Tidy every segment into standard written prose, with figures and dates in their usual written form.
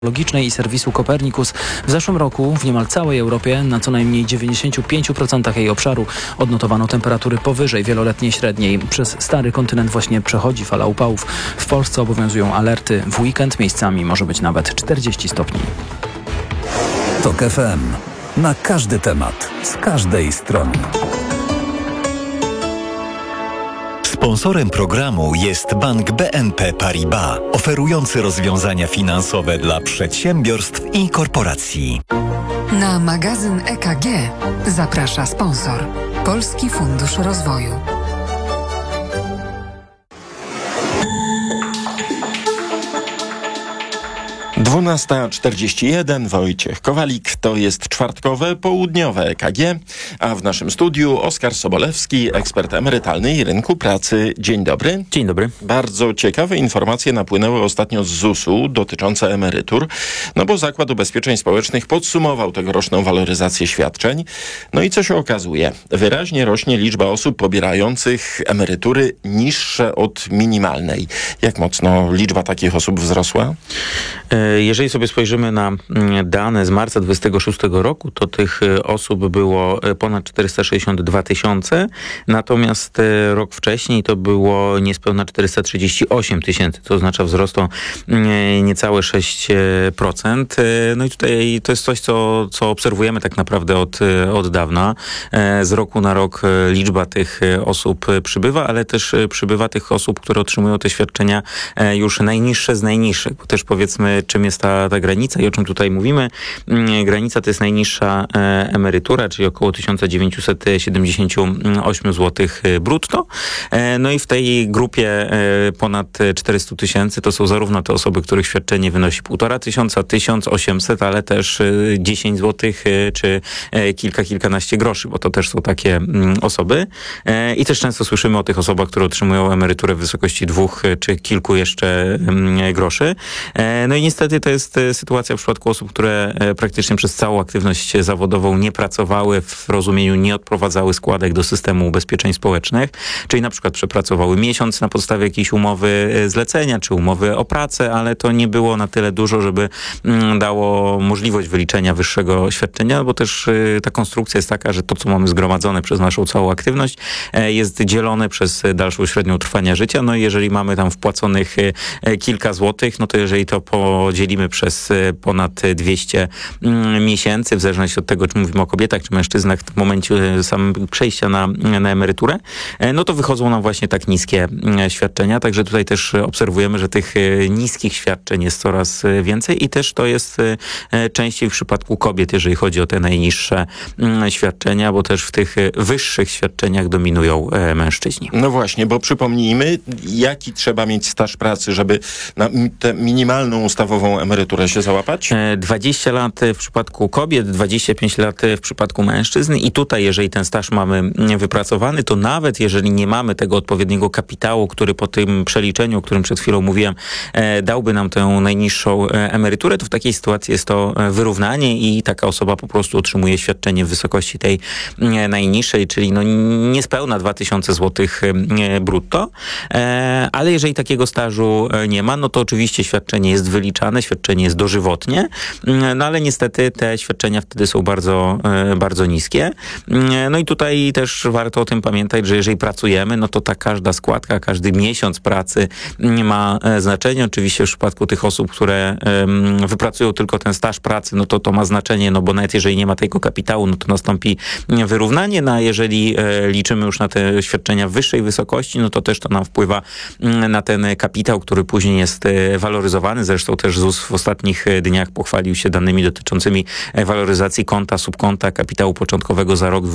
Logicznej i serwisu Copernicus w zeszłym roku w niemal całej Europie na co najmniej 95% jej obszaru odnotowano temperatury powyżej wieloletniej średniej. Przez stary kontynent właśnie przechodzi fala upałów. W Polsce obowiązują alerty. W weekend miejscami może być nawet 40 stopni. TOK FM. Na każdy temat, z każdej strony. Sponsorem programu jest Bank BNP Paribas, oferujący rozwiązania finansowe dla przedsiębiorstw i korporacji. Na magazyn EKG zaprasza sponsor Polski Fundusz Rozwoju. Dwunasta 41, Wojciech Kowalik, to jest czwartkowe, południowe EKG, a w naszym studiu Oskar Sobolewski, ekspert emerytalny i rynku pracy. Dzień dobry. Dzień dobry. Bardzo ciekawe informacje napłynęły ostatnio z ZUS-u dotyczące emerytur, no bo Zakład Ubezpieczeń Społecznych podsumował tegoroczną waloryzację świadczeń. No i co się okazuje? Wyraźnie rośnie liczba osób pobierających emerytury niższe od minimalnej. Jak mocno liczba takich osób wzrosła? Jeżeli sobie spojrzymy na dane z marca 2026 roku, to tych osób było ponad 462 tysiące, natomiast rok wcześniej to było niespełna 438 tysięcy, to oznacza wzrost o niecałe 6%. No i tutaj to jest coś, co obserwujemy tak naprawdę od dawna. Z roku na rok liczba tych osób przybywa, ale też przybywa tych osób, które otrzymują te świadczenia już najniższe z najniższych, bo też powiedzmy, czym jest ta granica i o czym tutaj mówimy. Granica to jest najniższa emerytura, czyli około 1978 zł brutto. No i w tej grupie ponad 400 tysięcy to są zarówno te osoby, których świadczenie wynosi 1500, 1800, ale też 10 zł czy kilkanaście groszy, bo to też są takie osoby. I też często słyszymy o tych osobach, które otrzymują emeryturę w wysokości 2 czy kilku jeszcze groszy. No i niestety to jest sytuacja w przypadku osób, które praktycznie przez całą aktywność zawodową nie pracowały, w rozumieniu nie odprowadzały składek do systemu ubezpieczeń społecznych, czyli na przykład przepracowały miesiąc na podstawie jakiejś umowy zlecenia, czy umowy o pracę, ale to nie było na tyle dużo, żeby dało możliwość wyliczenia wyższego świadczenia, bo też ta konstrukcja jest taka, że to, co mamy zgromadzone przez naszą całą aktywność, jest dzielone przez dalszą średnią trwania życia. No i jeżeli mamy tam wpłaconych kilka złotych, no to jeżeli to podzielimy przez ponad 200 miesięcy, w zależności od tego, czy mówimy o kobietach, czy mężczyznach w momencie samego przejścia na emeryturę, no to wychodzą nam właśnie tak niskie świadczenia. Także tutaj też obserwujemy, że tych niskich świadczeń jest coraz więcej i też to jest częściej w przypadku kobiet, jeżeli chodzi o te najniższe świadczenia, bo też w tych wyższych świadczeniach dominują mężczyźni. No właśnie, bo przypomnijmy, jaki trzeba mieć staż pracy, żeby na tę minimalną ustawową emeryturę się załapać? 20 lat w przypadku kobiet, 25 lat w przypadku mężczyzn i tutaj, jeżeli ten staż mamy wypracowany, to nawet jeżeli nie mamy tego odpowiedniego kapitału, który po tym przeliczeniu, o którym przed chwilą mówiłem, dałby nam tę najniższą emeryturę, to w takiej sytuacji jest to wyrównanie i taka osoba po prostu otrzymuje świadczenie w wysokości tej najniższej, czyli no niespełna 2000 zł brutto, ale jeżeli takiego stażu nie ma, no to oczywiście świadczenie jest wyliczane, świadczenie jest dożywotnie, no ale niestety te świadczenia wtedy są bardzo, bardzo niskie. No i tutaj też warto o tym pamiętać, że jeżeli pracujemy, no to ta każda składka, każdy miesiąc pracy ma znaczenie. Oczywiście w przypadku tych osób, które wypracują tylko ten staż pracy, no to ma znaczenie, no bo nawet jeżeli nie ma tego kapitału, no to nastąpi wyrównanie, no a jeżeli liczymy już na te świadczenia w wyższej wysokości, no to też to nam wpływa na ten kapitał, który później jest waloryzowany. Zresztą też ZUS w ostatnich dniach pochwalił się danymi dotyczącymi waloryzacji konta, subkonta kapitału początkowego za rok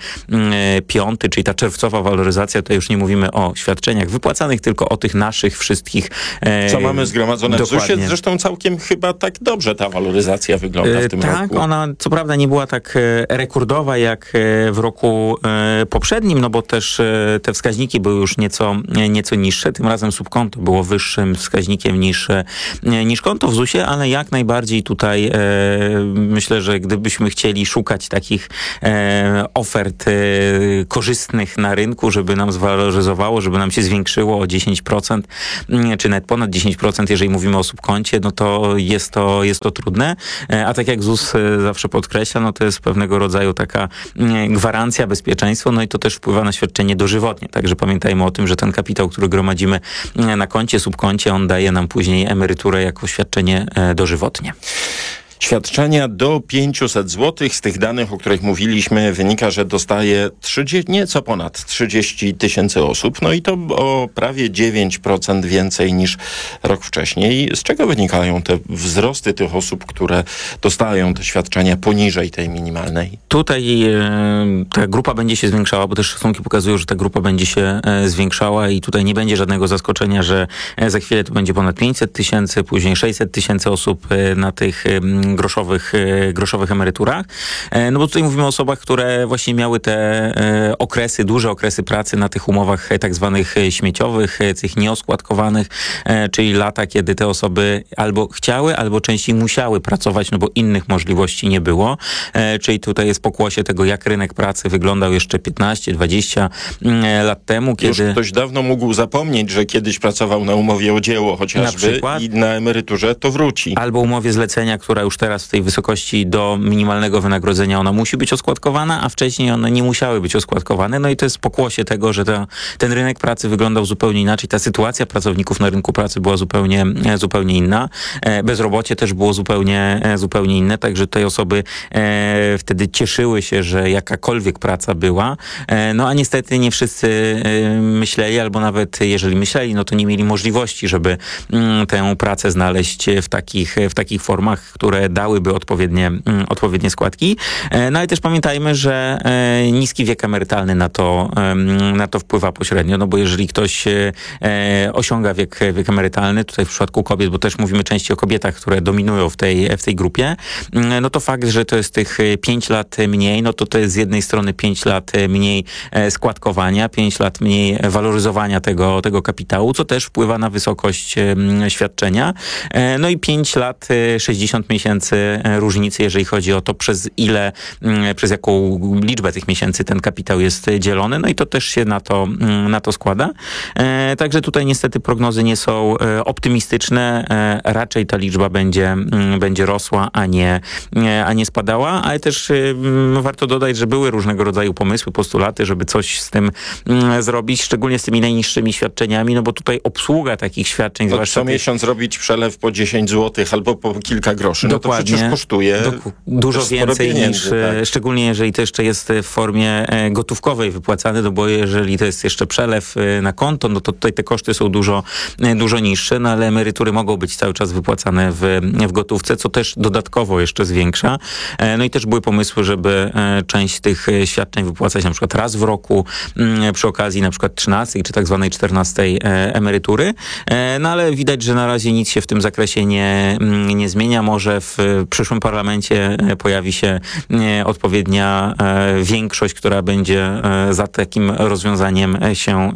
25, czyli ta czerwcowa waloryzacja, to już nie mówimy o świadczeniach wypłacanych, tylko o tych naszych wszystkich. Co mamy zgromadzone w ZUS-ie? Zresztą całkiem chyba tak dobrze ta waloryzacja wygląda w tym roku. Tak, ona co prawda nie była tak rekordowa jak w roku poprzednim, no bo też te wskaźniki były już nieco niższe. Tym razem subkonto było wyższym wskaźnikiem niż konto. konto w ZUS-ie, ale jak najbardziej tutaj myślę, że gdybyśmy chcieli szukać takich ofert korzystnych na rynku, żeby nam zwaloryzowało, żeby nam się zwiększyło o 10%, czy nawet ponad 10%, jeżeli mówimy o subkoncie, no to jest to trudne. A tak jak ZUS zawsze podkreśla, no to jest pewnego rodzaju taka gwarancja, bezpieczeństwo, no i to też wpływa na świadczenie dożywotnie. Także pamiętajmy o tym, że ten kapitał, który gromadzimy na koncie, subkoncie, on daje nam później emeryturę jako świadczenie dożywotnie. Świadczenia do 500 zł. Z tych danych, o których mówiliśmy, wynika, że dostaje nieco ponad 30 tysięcy osób. No i to o prawie 9% więcej niż rok wcześniej. Z czego wynikają te wzrosty tych osób, które dostają te świadczenia poniżej tej minimalnej? Tutaj ta grupa będzie się zwiększała, bo też szacunki pokazują, że ta grupa będzie się zwiększała i tutaj nie będzie żadnego zaskoczenia, że za chwilę to będzie ponad 500 tysięcy, później 600 tysięcy osób na tych groszowych emeryturach. No bo tutaj mówimy o osobach, które właśnie miały te duże okresy pracy na tych umowach tak zwanych śmieciowych, tych nieoskładkowanych, czyli lata, kiedy te osoby albo chciały, albo częściej musiały pracować, no bo innych możliwości nie było. Czyli tutaj jest pokłosie tego, jak rynek pracy wyglądał jeszcze 15-20 lat temu, kiedy... Już ktoś dawno mógł zapomnieć, że kiedyś pracował na umowie o dzieło chociażby i na emeryturze to wróci. Albo umowie zlecenia, która już teraz w tej wysokości do minimalnego wynagrodzenia ona musi być oskładkowana, a wcześniej one nie musiały być oskładkowane. No i to jest pokłosie tego, że ten rynek pracy wyglądał zupełnie inaczej. Ta sytuacja pracowników na rynku pracy była zupełnie inna. Bezrobocie też było zupełnie inne, także te osoby wtedy cieszyły się, że jakakolwiek praca była. No a niestety nie wszyscy myśleli, albo nawet jeżeli myśleli, no to nie mieli możliwości, żeby tę pracę znaleźć w takich formach, które dałyby odpowiednie składki. No ale też pamiętajmy, że niski wiek emerytalny na to wpływa pośrednio, no bo jeżeli ktoś osiąga wiek emerytalny, tutaj w przypadku kobiet, bo też mówimy częściej o kobietach, które dominują w tej grupie, no to fakt, że to jest tych 5 lat mniej, no to jest z jednej strony 5 lat mniej składkowania, 5 lat mniej waloryzowania tego kapitału, co też wpływa na wysokość świadczenia. No i 5 lat, 60 miesięcy różnicy, jeżeli chodzi o to, przez jaką liczbę tych miesięcy ten kapitał jest dzielony, no i to też się na to składa. Także tutaj niestety prognozy nie są optymistyczne, raczej ta liczba będzie rosła, a nie spadała, ale też warto dodać, że były różnego rodzaju pomysły, postulaty, żeby coś z tym zrobić, szczególnie z tymi najniższymi świadczeniami, no bo tutaj obsługa takich świadczeń, zwłaszcza co miesiąc robić przelew po 10 zł albo po kilka groszy, no to przecież kosztuje dużo więcej pieniędzy, niż, szczególnie jeżeli to jeszcze jest w formie gotówkowej wypłacane, no bo jeżeli to jest jeszcze przelew na konto, no to tutaj te koszty są dużo niższe, no ale emerytury mogą być cały czas wypłacane w gotówce, co też dodatkowo jeszcze zwiększa. No i też były pomysły, żeby część tych świadczeń wypłacać na przykład raz w roku przy okazji na przykład 13 czy tak zwanej 14 emerytury. No ale widać, że na razie nic się w tym zakresie nie zmienia. Może w przyszłym parlamencie pojawi się odpowiednia większość, która będzie za takim rozwiązaniem się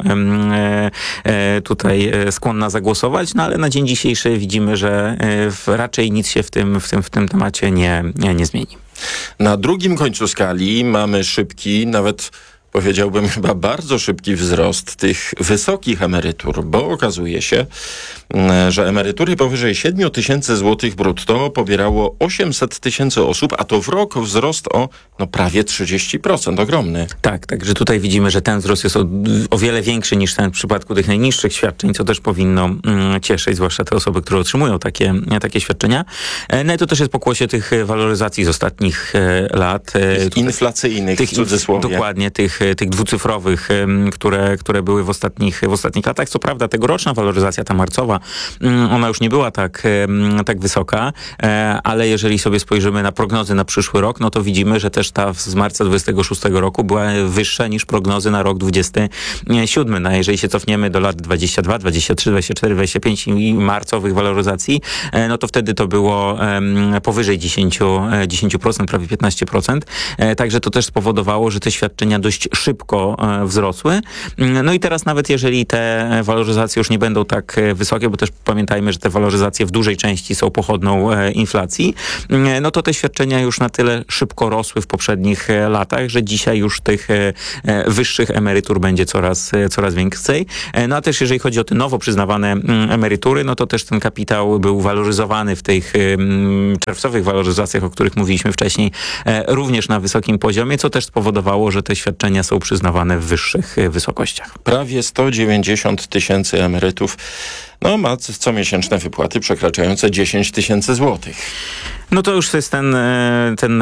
tutaj skłonna zagłosować, no ale na dzień dzisiejszy widzimy, że raczej nic się w tym temacie nie zmieni. Na drugim końcu skali mamy szybki, nawet powiedziałbym chyba bardzo szybki wzrost tych wysokich emerytur, bo okazuje się, że emerytury powyżej 7 tysięcy złotych brutto pobierało 800 tysięcy osób, a to w rok wzrost o prawie 30%. Ogromny. Tak, także tutaj widzimy, że ten wzrost jest o wiele większy niż ten w przypadku tych najniższych świadczeń, co też powinno cieszyć, zwłaszcza te osoby, które otrzymują takie świadczenia. No i to też jest pokłosie tych waloryzacji z ostatnich lat. Tych inflacyjnych, w cudzysłowie. Dokładnie, tych dwucyfrowych, które były w ostatnich latach. Co prawda tegoroczna waloryzacja, ta marcowa, ona już nie była tak wysoka, ale jeżeli sobie spojrzymy na prognozy na przyszły rok, no to widzimy, że też ta z marca 26 roku była wyższa niż prognozy na rok 27. No, jeżeli się cofniemy do lat 22, 23, 24, 25 i marcowych waloryzacji, no to wtedy to było powyżej 10%, prawie 15%. Także to też spowodowało, że te świadczenia dość szybko wzrosły. No i teraz nawet jeżeli te waloryzacje już nie będą tak wysokie, bo też pamiętajmy, że te waloryzacje w dużej części są pochodną inflacji, no to te świadczenia już na tyle szybko rosły w poprzednich latach, że dzisiaj już tych wyższych emerytur będzie coraz więcej. No a też jeżeli chodzi o te nowo przyznawane emerytury, no to też ten kapitał był waloryzowany w tych czerwcowych waloryzacjach, o których mówiliśmy wcześniej, również na wysokim poziomie, co też spowodowało, że te świadczenia są przyznawane w wyższych wysokościach. Prawie 190 tysięcy emerytów ma comiesięczne wypłaty przekraczające 10 tysięcy złotych. No to już jest ten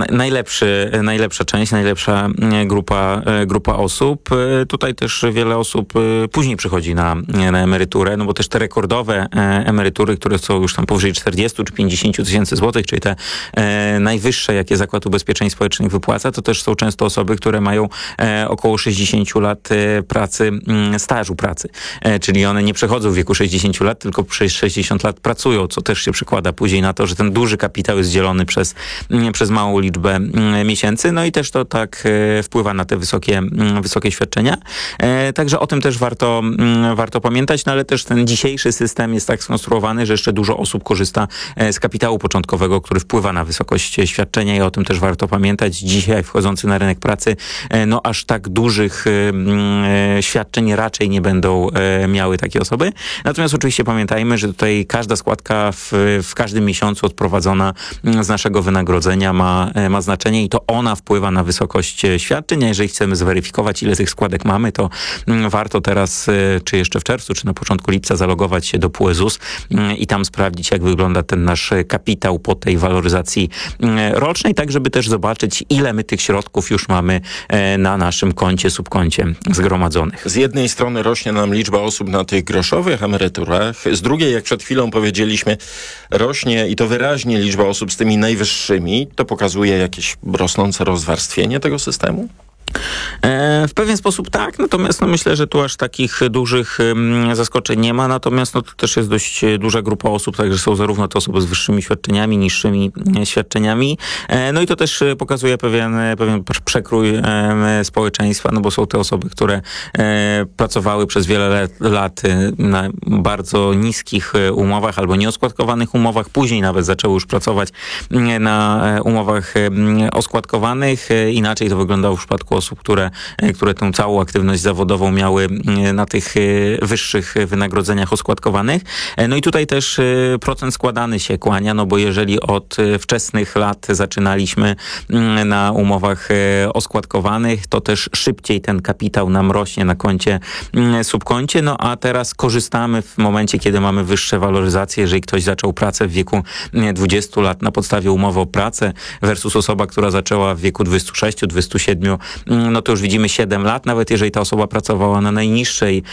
najlepsza część, najlepsza grupa osób. Tutaj też wiele osób później przychodzi na emeryturę, no bo też te rekordowe emerytury, które są już tam powyżej 40 czy 50 tysięcy złotych, czyli te najwyższe, jakie Zakład Ubezpieczeń Społecznych wypłaca, to też są często osoby, które mają około 60 lat stażu pracy. Czyli one nie przechodzą w wieku 60 lat, tylko przez 60 lat pracują, co też się przekłada później na to, że ten duży kapitał jest dzielony przez małą liczbę miesięcy, no i też to tak wpływa na te wysokie świadczenia. Także o tym też warto pamiętać, no ale też ten dzisiejszy system jest tak skonstruowany, że jeszcze dużo osób korzysta z kapitału początkowego, który wpływa na wysokość świadczenia i o tym też warto pamiętać. Dzisiaj wchodzący na rynek pracy, no aż tak dużych świadczeń raczej nie będą miały takie osoby. Natomiast oczywiście pamiętajmy, że tutaj każda składka w każdym miesiącu odprowadzona z naszego wynagrodzenia ma znaczenie i to ona wpływa na wysokość świadczeń, a jeżeli chcemy zweryfikować, ile tych składek mamy, to warto teraz, czy jeszcze w czerwcu, czy na początku lipca zalogować się do PUE ZUS i tam sprawdzić, jak wygląda ten nasz kapitał po tej waloryzacji rocznej, tak żeby też zobaczyć, ile my tych środków już mamy na naszym koncie, subkoncie zgromadzonych. Z jednej strony rośnie nam liczba osób na tych groszowych emeryturach, z drugiej, jak przed chwilą powiedzieliśmy, rośnie i to wyraźnie liczba osób z tymi najwyższymi. To pokazuje jakieś rosnące rozwarstwienie tego systemu? W pewien sposób tak, natomiast myślę, że tu aż takich dużych zaskoczeń nie ma, natomiast to też jest dość duża grupa osób, także są zarówno te osoby z wyższymi świadczeniami, niższymi świadczeniami, no i to też pokazuje pewien przekrój społeczeństwa, no bo są te osoby, które pracowały przez wiele lat na bardzo niskich umowach albo nieoskładkowanych umowach, później nawet zaczęły już pracować na umowach oskładkowanych. Inaczej to wyglądało w przypadku osób, które tę całą aktywność zawodową miały na tych wyższych wynagrodzeniach oskładkowanych. No i tutaj też procent składany się kłania, no bo jeżeli od wczesnych lat zaczynaliśmy na umowach oskładkowanych, to też szybciej ten kapitał nam rośnie na koncie, subkoncie, no a teraz korzystamy w momencie, kiedy mamy wyższe waloryzacje, jeżeli ktoś zaczął pracę w wieku 20 lat na podstawie umowy o pracę versus osoba, która zaczęła w wieku 26, 27, no to już widzimy 7 lat, nawet jeżeli ta osoba pracowała na najniższej,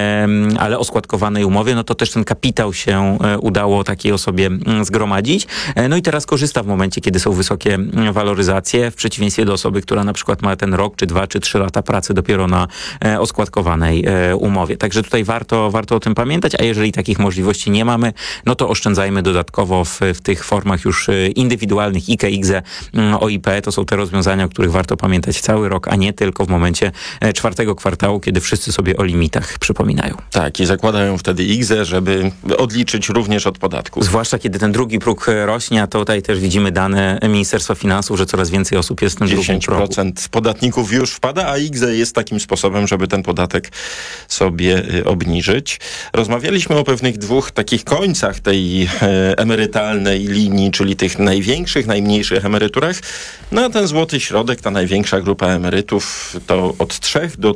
ale oskładkowanej umowie, no to też ten kapitał się udało takiej osobie zgromadzić. No i teraz korzysta w momencie, kiedy są wysokie waloryzacje, w przeciwieństwie do osoby, która na przykład ma ten rok, czy 2, czy 3 lata pracy dopiero na oskładkowanej umowie. Także tutaj warto o tym pamiętać, a jeżeli takich możliwości nie mamy, no to oszczędzajmy dodatkowo w tych formach już indywidualnych IKE, IGZE, OIP. To są te rozwiązania, o których warto pamiętać cały rok, a nie tylko w momencie 4. kwartału, kiedy wszyscy sobie o limitach przypominają. Tak, i zakładają wtedy IGZE, żeby odliczyć również od podatku. Zwłaszcza kiedy ten drugi próg rośnie, a tutaj też widzimy dane Ministerstwa Finansów, że coraz więcej osób jest w tym drugim progu. 10% podatników już wpada, a IGZE jest takim sposobem, żeby ten podatek sobie obniżyć. Rozmawialiśmy o pewnych dwóch takich końcach tej emerytalnej linii, czyli tych największych, najmniejszych emeryturach. No a ten złoty środek, ta największa grupa emerytów to od 3 do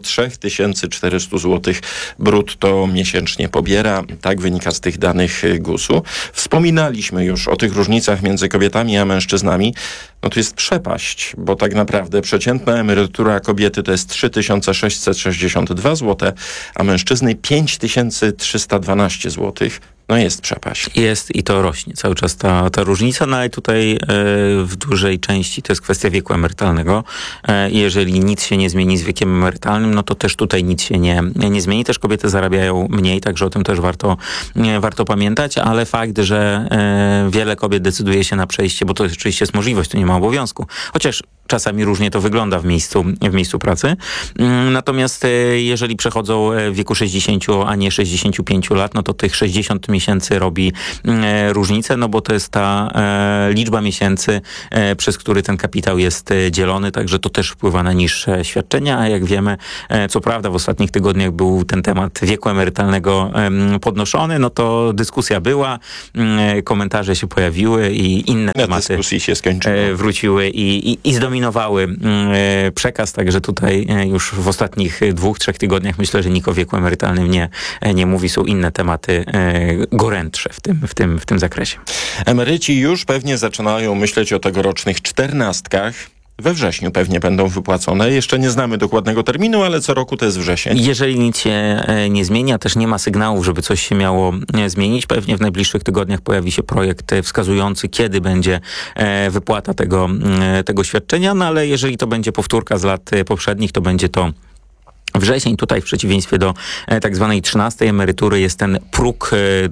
3400 zł brutto miesięcznie pobiera. Tak wynika z tych danych GUS-u. Wspominaliśmy już o tych różnicach między kobietami a mężczyznami. No to jest przepaść, bo tak naprawdę przeciętna emerytura kobiety to jest 3662 zł, a mężczyzny 5312 zł. No jest przepaść. Jest i to rośnie cały czas ta różnica, no ale tutaj w dużej części to jest kwestia wieku emerytalnego. Jeżeli nic się nie zmieni z wiekiem emerytalnym, no to też tutaj nic się nie zmieni. Też kobiety zarabiają mniej, także o tym też warto pamiętać, ale fakt, że wiele kobiet decyduje się na przejście, bo to oczywiście jest możliwość, to nie ma obowiązku. Chociaż czasami różnie to wygląda w miejscu pracy. Natomiast jeżeli przechodzą w wieku 60, a nie 65 lat, no to tych 60 miesięcy robi różnicę, no bo to jest ta liczba miesięcy, przez który ten kapitał jest dzielony, także to też wpływa na niższe świadczenia, a jak wiemy, co prawda w ostatnich tygodniach był ten temat wieku emerytalnego podnoszony, no to dyskusja była, komentarze się pojawiły i inne tematy dyskusji się skończyły. Wróciły i zdominowały przekaz, także tutaj już w ostatnich 2-3 tygodniach myślę, że nikt o wieku emerytalnym nie mówi, są inne tematy gorętsze w tym zakresie. Emeryci już pewnie zaczynają myśleć o tegorocznych 14. We wrześniu pewnie będą wypłacone. Jeszcze nie znamy dokładnego terminu, ale co roku to jest wrzesień. Jeżeli nic się nie zmienia, też nie ma sygnałów, żeby coś się miało zmienić. Pewnie w najbliższych tygodniach pojawi się projekt wskazujący, kiedy będzie wypłata tego świadczenia, no ale jeżeli to będzie powtórka z lat poprzednich, to będzie to wrzesień. Tutaj w przeciwieństwie do tak zwanej 13 emerytury jest ten próg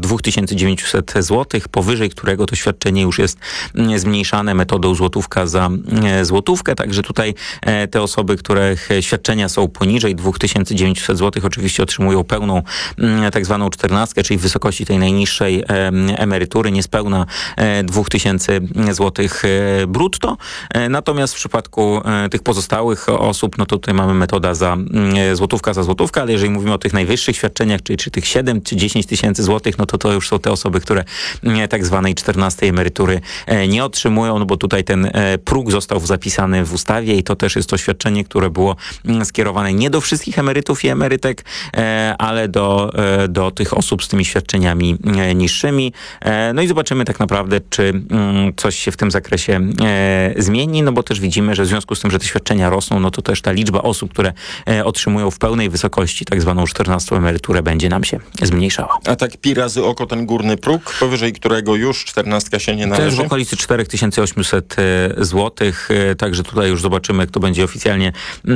2900 zł, powyżej którego to świadczenie już jest zmniejszane metodą złotówka za złotówkę. Także tutaj te osoby, których świadczenia są poniżej 2900 zł, oczywiście otrzymują pełną tak zwaną 14, czyli w wysokości tej najniższej emerytury, niespełna 2000 zł brutto. Natomiast w przypadku tych pozostałych osób, no to tutaj mamy metoda za złotówka za złotówkę, ale jeżeli mówimy o tych najwyższych świadczeniach, czyli czy tych 7 czy 10 tysięcy złotych, no to już są te osoby, które tak zwanej 14 emerytury nie otrzymują, no bo tutaj ten próg został zapisany w ustawie i to też jest to świadczenie, które było skierowane nie do wszystkich emerytów i emerytek, ale do tych osób z tymi świadczeniami niższymi. No i zobaczymy tak naprawdę, czy coś się w tym zakresie zmieni, no bo też widzimy, że w związku z tym, że te świadczenia rosną, no to też ta liczba osób, które otrzymują w pełnej wysokości tak zwaną 14 emeryturę będzie nam się zmniejszała. A tak pi razy oko ten górny próg, powyżej którego już 14 się nie należy? To jest w okolicy 4800 zł, także tutaj już zobaczymy, jak to będzie oficjalnie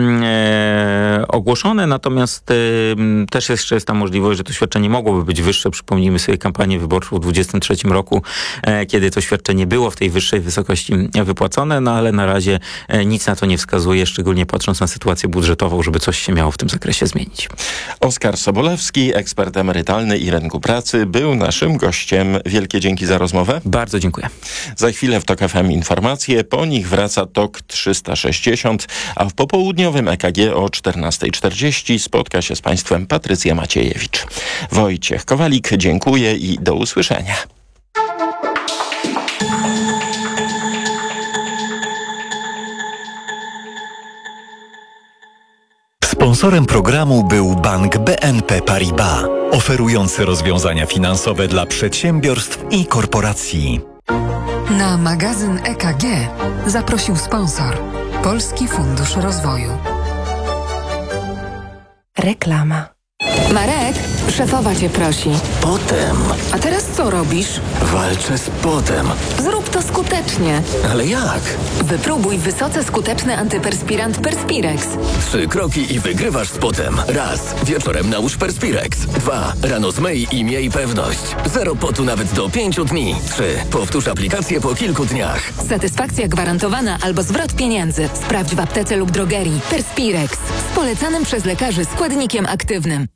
ogłoszone, natomiast też jeszcze jest ta możliwość, że to świadczenie mogłoby być wyższe. Przypomnijmy sobie kampanię wyborczą w 2023 roku, kiedy to świadczenie było w tej wyższej wysokości wypłacone, no ale na razie nic na to nie wskazuje, szczególnie patrząc na sytuację budżetową, żeby coś się miało w tym zakresie zmienić. Oskar Sobolewski, ekspert emerytalny i rynku pracy, był naszym gościem. Wielkie dzięki za rozmowę. Bardzo dziękuję. Za chwilę w TOK FM informacje, po nich wraca TOK 360, a w popołudniowym EKG o 14:40 spotka się z Państwem Patrycja Maciejewicz. Wojciech Kowalik, dziękuję i do usłyszenia. Sponsorem programu był Bank BNP Paribas, oferujący rozwiązania finansowe dla przedsiębiorstw i korporacji. Na magazyn EKG zaprosił sponsor Polski Fundusz Rozwoju. Reklama. Marek, szefowa cię prosi. Potem. A teraz co robisz? Walczę z potem. Zrób to skutecznie. Ale jak? Wypróbuj wysoce skuteczny antyperspirant Perspirex. 3 kroki i wygrywasz z potem. 1. Wieczorem nałóż Perspirex. 2. Rano zmyj i miej pewność. 0 potu nawet do 5 dni. 3. Powtórz aplikację po kilku dniach. Satysfakcja gwarantowana albo zwrot pieniędzy. Sprawdź w aptece lub drogerii. Perspirex. Z polecanym przez lekarzy składnikiem aktywnym.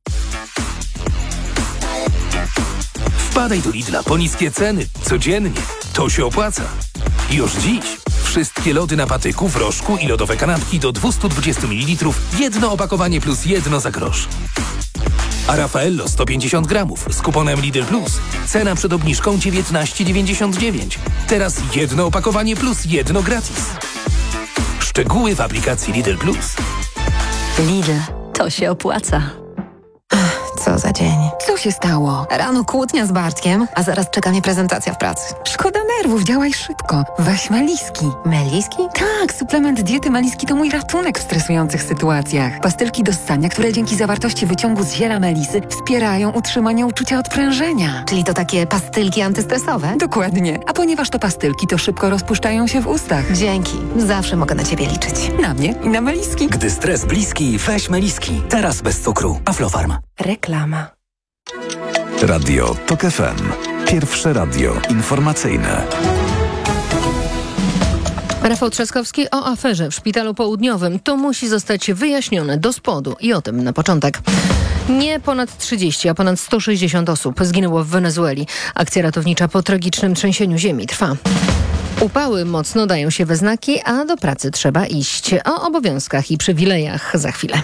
Wpadaj do Lidla po niskie ceny. Codziennie. To się opłaca. Już dziś. Wszystkie lody na patyku, w rożku i lodowe kanapki do 220 ml. Jedno opakowanie plus jedno za grosz. A Raffaello 150 gramów z kuponem Lidl Plus. Cena przed obniżką 19,99. Teraz jedno opakowanie plus jedno gratis. Szczegóły w aplikacji Lidl Plus. Lidl. To się opłaca. Co za dzień. Co się stało? Rano kłótnia z Bartkiem, a zaraz czeka mnie prezentacja w pracy. Szkoda nerwów, działaj szybko. Weź Meliski. Meliski? Tak, suplement diety Meliski to mój ratunek w stresujących sytuacjach. Pastylki do ssania, które dzięki zawartości wyciągu z ziela melisy wspierają utrzymanie uczucia odprężenia. Czyli to takie pastylki antystresowe? Dokładnie. A ponieważ to pastylki, to szybko rozpuszczają się w ustach. Dzięki. Zawsze mogę na ciebie liczyć. Na mnie i na Meliski. Gdy stres bliski, weź Meliski. Teraz bez cukru. Aflofarm. Reklama. Radio TOK FM. Pierwsze radio informacyjne. Rafał Trzaskowski o aferze w Szpitalu Południowym. To musi zostać wyjaśnione do spodu i o tym na początek. Nie ponad 30, a ponad 160 osób zginęło w Wenezueli. Akcja ratownicza po tragicznym trzęsieniu ziemi trwa. Upały mocno dają się we znaki, a do pracy trzeba iść. O obowiązkach i przywilejach za chwilę.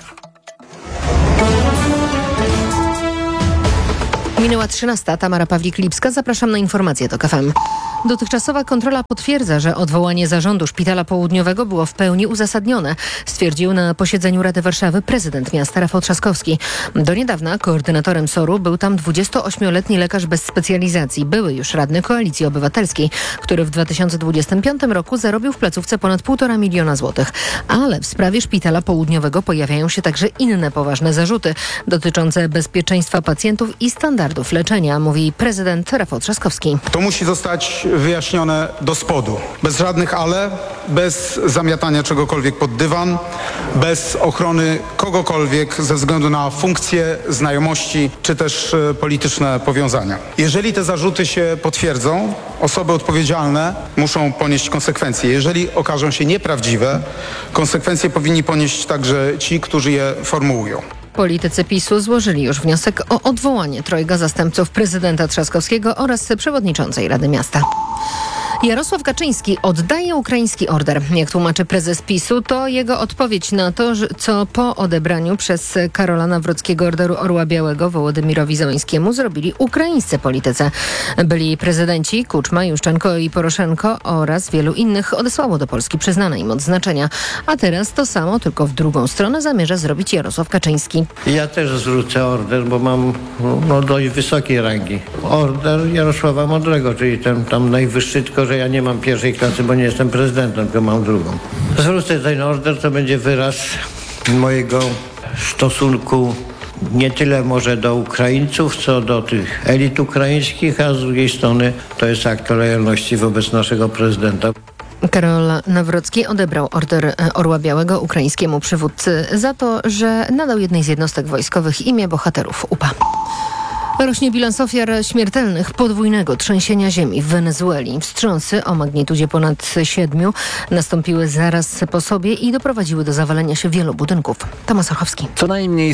Minęła 13. Tamara Pawlik-Lipska. Zapraszam na informacje TOK FM. Dotychczasowa kontrola potwierdza, że odwołanie zarządu Szpitala Południowego było w pełni uzasadnione, stwierdził na posiedzeniu Rady Warszawy prezydent miasta Rafał Trzaskowski. Do niedawna koordynatorem SOR-u był tam 28-letni lekarz bez specjalizacji, były już radny Koalicji Obywatelskiej, który w 2025 roku zarobił w placówce ponad 1,5 miliona złotych. Ale w sprawie Szpitala Południowego pojawiają się także inne poważne zarzuty dotyczące bezpieczeństwa pacjentów i standardów leczenia, mówi prezydent Rafał Trzaskowski. To musi zostać wyjaśnione do spodu. Bez żadnych ale, bez zamiatania czegokolwiek pod dywan, bez ochrony kogokolwiek ze względu na funkcje, znajomości czy też polityczne powiązania. Jeżeli te zarzuty się potwierdzą, osoby odpowiedzialne muszą ponieść konsekwencje. Jeżeli okażą się nieprawdziwe, konsekwencje powinni ponieść także ci, którzy je formułują. Politycy PiS-u złożyli już wniosek o odwołanie trojga zastępców prezydenta Trzaskowskiego oraz przewodniczącej Rady Miasta. Jarosław Kaczyński oddaje ukraiński order. Jak tłumaczy prezes PiS-u, to jego odpowiedź na to, co po odebraniu przez Karola Nawrockiego Orderu Orła Białego Wołodymyrowi Zełenskiemu zrobili ukraińscy politycy. Byli prezydenci Kuczma, Juszczenko i Poroszenko oraz wielu innych odesłało do Polski przyznane im odznaczenia. A teraz to samo, tylko w drugą stronę zamierza zrobić Jarosław Kaczyński. Ja też zwrócę order, bo mam dość wysokiej rangi. Order Jarosława Mądrego, czyli ten tam najwyższy, tylko że ja nie mam pierwszej klasy, bo nie jestem prezydentem, tylko mam drugą. Zwrócę ten order, to będzie wyraz mojego stosunku nie tyle może do Ukraińców, co do tych elit ukraińskich, a z drugiej strony to jest akt lojalności wobec naszego prezydenta. Karol Nawrocki odebrał order Orła Białego ukraińskiemu przywódcy za to, że nadał jednej z jednostek wojskowych imię bohaterów UPA. Rośnie bilans ofiar śmiertelnych podwójnego trzęsienia ziemi w Wenezueli. Wstrząsy o magnitudzie ponad 7 nastąpiły zaraz po sobie i doprowadziły do zawalenia się wielu budynków. Tomasz Orchowski. Co najmniej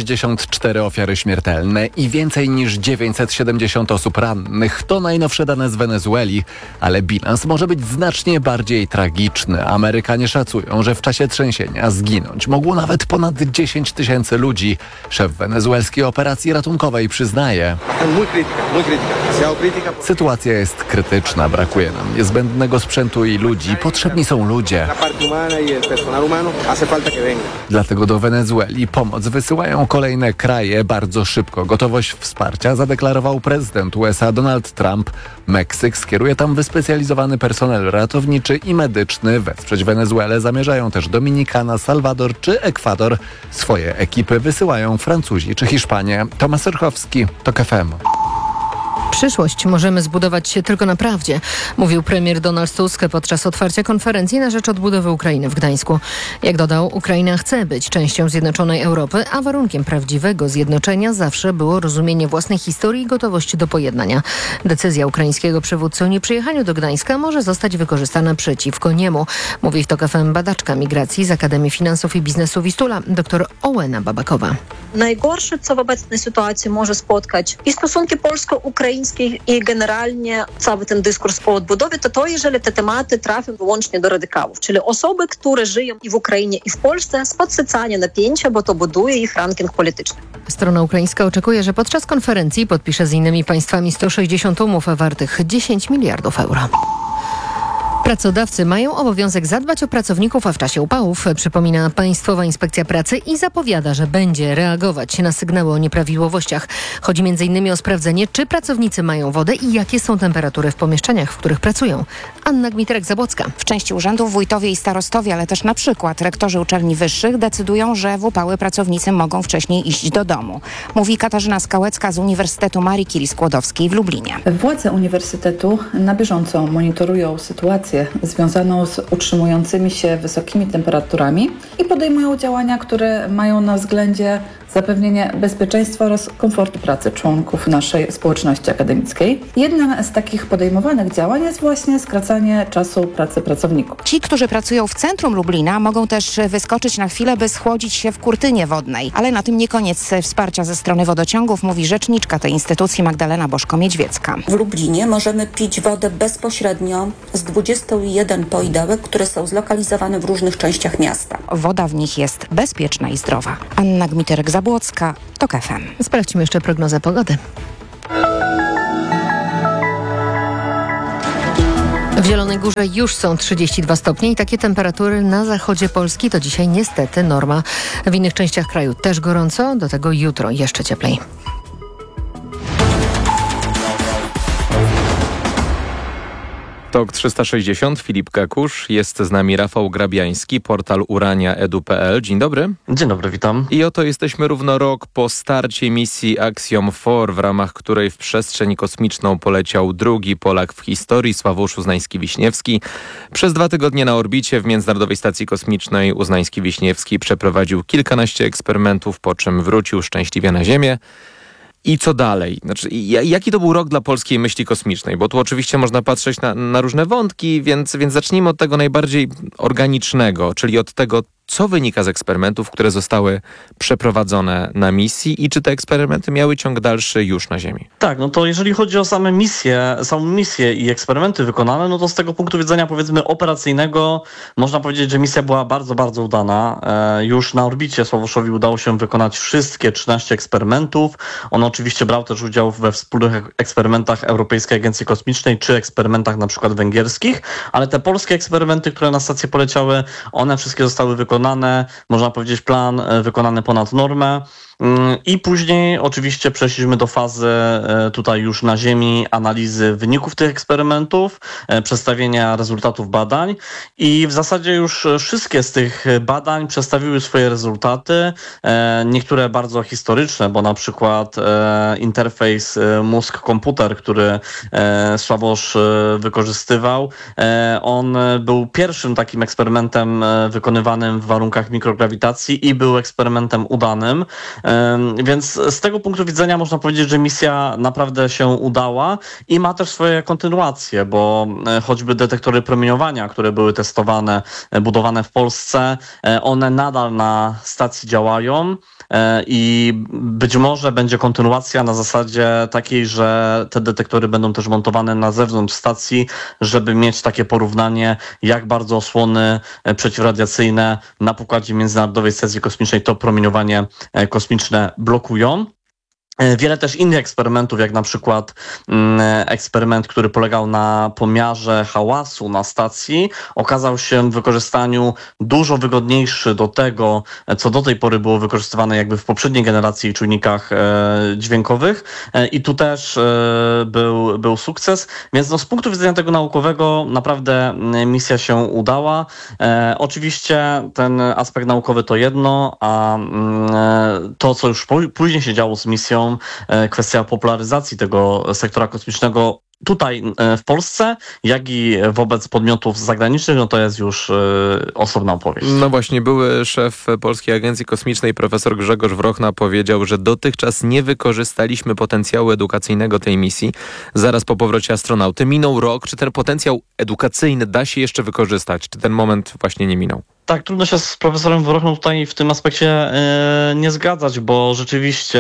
164 ofiary śmiertelne i więcej niż 970 osób rannych. To najnowsze dane z Wenezueli, ale bilans może być znacznie bardziej tragiczny. Amerykanie szacują, że w czasie trzęsienia zginąć mogło nawet ponad 10 tysięcy ludzi. Szef wenezuelskiej operacji ratunkowej przyznaje: sytuacja jest krytyczna, brakuje nam niezbędnego sprzętu i ludzi, potrzebni są ludzie. Dlatego do Wenezueli pomoc wysyłają kolejne kraje bardzo szybko. Gotowość wsparcia zadeklarował prezydent USA Donald Trump. Meksyk skieruje tam wyspecjalizowany personel ratowniczy i medyczny. Wesprzeć Wenezuelę zamierzają też Dominikana, Salwador czy Ekwador. Swoje ekipy wysyłają Francuzi czy Hiszpanie. Tomasz Orchowski, TOK FM. Przyszłość możemy zbudować tylko na prawdzie, mówił premier Donald Tusk podczas otwarcia konferencji na rzecz odbudowy Ukrainy w Gdańsku. Jak dodał, Ukraina chce być częścią zjednoczonej Europy, a warunkiem prawdziwego zjednoczenia zawsze było rozumienie własnej historii i gotowość do pojednania. Decyzja ukraińskiego przywódcy o nieprzyjechaniu do Gdańska może zostać wykorzystana przeciwko niemu, mówi w TOK FM badaczka migracji z Akademii Finansów i Biznesu Wistula, dr Ołena Babakowa. Najgorsze, co w obecnej sytuacji może spotkać i stosunki polsko-ukraińskie, i generalnie cały ten dyskurs o odbudowie, to jeżeli te tematy trafią wyłącznie do radykałów, czyli osoby, które żyją i w Ukrainie, i w Polsce, z podsycania napięcia, bo to buduje ich ranking polityczny. Strona ukraińska oczekuje, że podczas konferencji podpisze z innymi państwami 160 umów wartych 10 miliardów euro. Pracodawcy mają obowiązek zadbać o pracowników, a w czasie upałów, przypomina Państwowa Inspekcja Pracy i zapowiada, że będzie reagować na sygnały o nieprawidłowościach. Chodzi m.in. o sprawdzenie, czy pracownicy mają wodę i jakie są temperatury w pomieszczeniach, w których pracują. Anna Gmiterek-Zabłocka. W części urzędów wójtowie i starostowie, ale też na przykład rektorzy uczelni wyższych decydują, że w upały pracownicy mogą wcześniej iść do domu. Mówi Katarzyna Skałecka z Uniwersytetu Marii Curie Skłodowskiej w Lublinie. Władze uniwersytetu na bieżąco monitorują sytuację sytuację związaną z utrzymującymi się wysokimi temperaturami i podejmują działania, które mają na względzie zapewnienie bezpieczeństwa oraz komfortu pracy członków naszej społeczności akademickiej. Jednym z takich podejmowanych działań jest właśnie skracanie czasu pracy pracowników. Ci, którzy pracują w centrum Lublina, mogą też wyskoczyć na chwilę, by schłodzić się w kurtynie wodnej. Ale na tym nie koniec wsparcia ze strony wodociągów, mówi rzeczniczka tej instytucji Magdalena Bożko-Miedźwiecka. W Lublinie możemy pić wodę bezpośrednio z 21 poidełek, które są zlokalizowane w różnych częściach miasta. Woda w nich jest bezpieczna i zdrowa. Anna Gmiterek-Zabłocka, TOK FM. Sprawdźmy jeszcze prognozę pogody. W Zielonej Górze już są 32 stopnie i takie temperatury na zachodzie Polski to dzisiaj niestety norma. W innych częściach kraju też gorąco, do tego jutro jeszcze cieplej. TOK 360, Filip Kakusz, jest z nami Rafał Grabiański, portal urania.edu.pl. Dzień dobry. Dzień dobry, witam. I oto jesteśmy równo rok po starcie misji Axiom 4, w ramach której w przestrzeń kosmiczną poleciał drugi Polak w historii, Sławomir Uznański-Wiśniewski. Przez 2 tygodnie na orbicie w Międzynarodowej Stacji Kosmicznej Uznański-Wiśniewski przeprowadził kilkanaście eksperymentów, po czym wrócił szczęśliwie na Ziemię. I co dalej? Znaczy, jaki to był rok dla polskiej myśli kosmicznej? Bo tu oczywiście można patrzeć na różne wątki, więc zacznijmy od tego najbardziej organicznego, czyli od tego, co wynika z eksperymentów, które zostały przeprowadzone na misji i czy te eksperymenty miały ciąg dalszy już na Ziemi? Tak, no to jeżeli chodzi o samą misję i eksperymenty wykonane, no to z tego punktu widzenia, powiedzmy, operacyjnego można powiedzieć, że misja była bardzo, bardzo udana. Już na orbicie Sławoszowi udało się wykonać wszystkie 13 eksperymentów. On oczywiście brał też udział we wspólnych eksperymentach Europejskiej Agencji Kosmicznej czy eksperymentach na przykład węgierskich, ale te polskie eksperymenty, które na stację poleciały, one wszystkie zostały wykonane, można powiedzieć, plan wykonany ponad normę. I później oczywiście przeszliśmy do fazy tutaj już na Ziemi analizy wyników tych eksperymentów, przedstawienia rezultatów badań i w zasadzie już wszystkie z tych badań przedstawiły swoje rezultaty, niektóre bardzo historyczne, bo na przykład interfejs mózg-komputer, który Sławosz wykorzystywał, on był pierwszym takim eksperymentem wykonywanym w warunkach mikrograwitacji i był eksperymentem udanym. Więc z tego punktu widzenia można powiedzieć, że misja naprawdę się udała i ma też swoje kontynuacje, bo choćby detektory promieniowania, które były testowane, budowane w Polsce, one nadal na stacji działają i być może będzie kontynuacja na zasadzie takiej, że te detektory będą też montowane na zewnątrz stacji, żeby mieć takie porównanie, jak bardzo osłony przeciwradiacyjne na pokładzie Międzynarodowej Stacji Kosmicznej to promieniowanie kosmiczne blokują. Wiele też innych eksperymentów, jak na przykład eksperyment, który polegał na pomiarze hałasu na stacji, okazał się w wykorzystaniu dużo wygodniejszy do tego, co do tej pory było wykorzystywane jakby w poprzedniej generacji czujnikach dźwiękowych i tu też był sukces, więc no, z punktu widzenia tego naukowego naprawdę misja się udała. Oczywiście ten aspekt naukowy to jedno, a to, co już później się działo z misją, kwestia popularyzacji tego sektora kosmicznego tutaj w Polsce, jak i wobec podmiotów zagranicznych, no to jest już osobna opowieść. No właśnie, były szef Polskiej Agencji Kosmicznej profesor Grzegorz Wrochna powiedział, że dotychczas nie wykorzystaliśmy potencjału edukacyjnego tej misji. Zaraz po powrocie astronauty minął rok. Czy ten potencjał edukacyjny da się jeszcze wykorzystać? Czy ten moment właśnie nie minął? Tak, trudno się z profesorem Wrochną tutaj w tym aspekcie nie zgadzać, bo rzeczywiście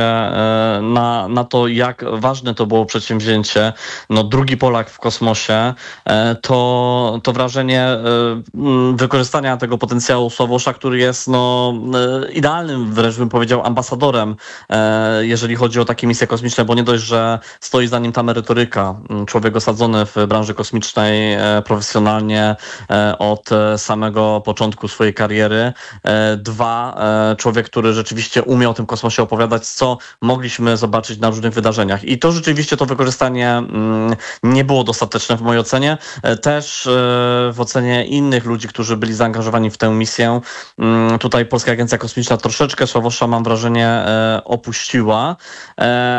na to, jak ważne to było przedsięwzięcie, no drugi Polak w kosmosie, to wrażenie wykorzystania tego potencjału Sławosza, który jest no idealnym, wręcz bym powiedział, ambasadorem, jeżeli chodzi o takie misje kosmiczne, bo nie dość, że stoi za nim ta merytoryka, człowiek osadzony w branży kosmicznej profesjonalnie od samego początku swojej kariery. 2, człowiek, który rzeczywiście umie o tym kosmosie opowiadać, co mogliśmy zobaczyć na różnych wydarzeniach. I to rzeczywiście to wykorzystanie nie było dostateczne w mojej ocenie. Też w ocenie innych ludzi, którzy byli zaangażowani w tę misję. Tutaj Polska Agencja Kosmiczna troszeczkę Sławosza, mam wrażenie, opuściła.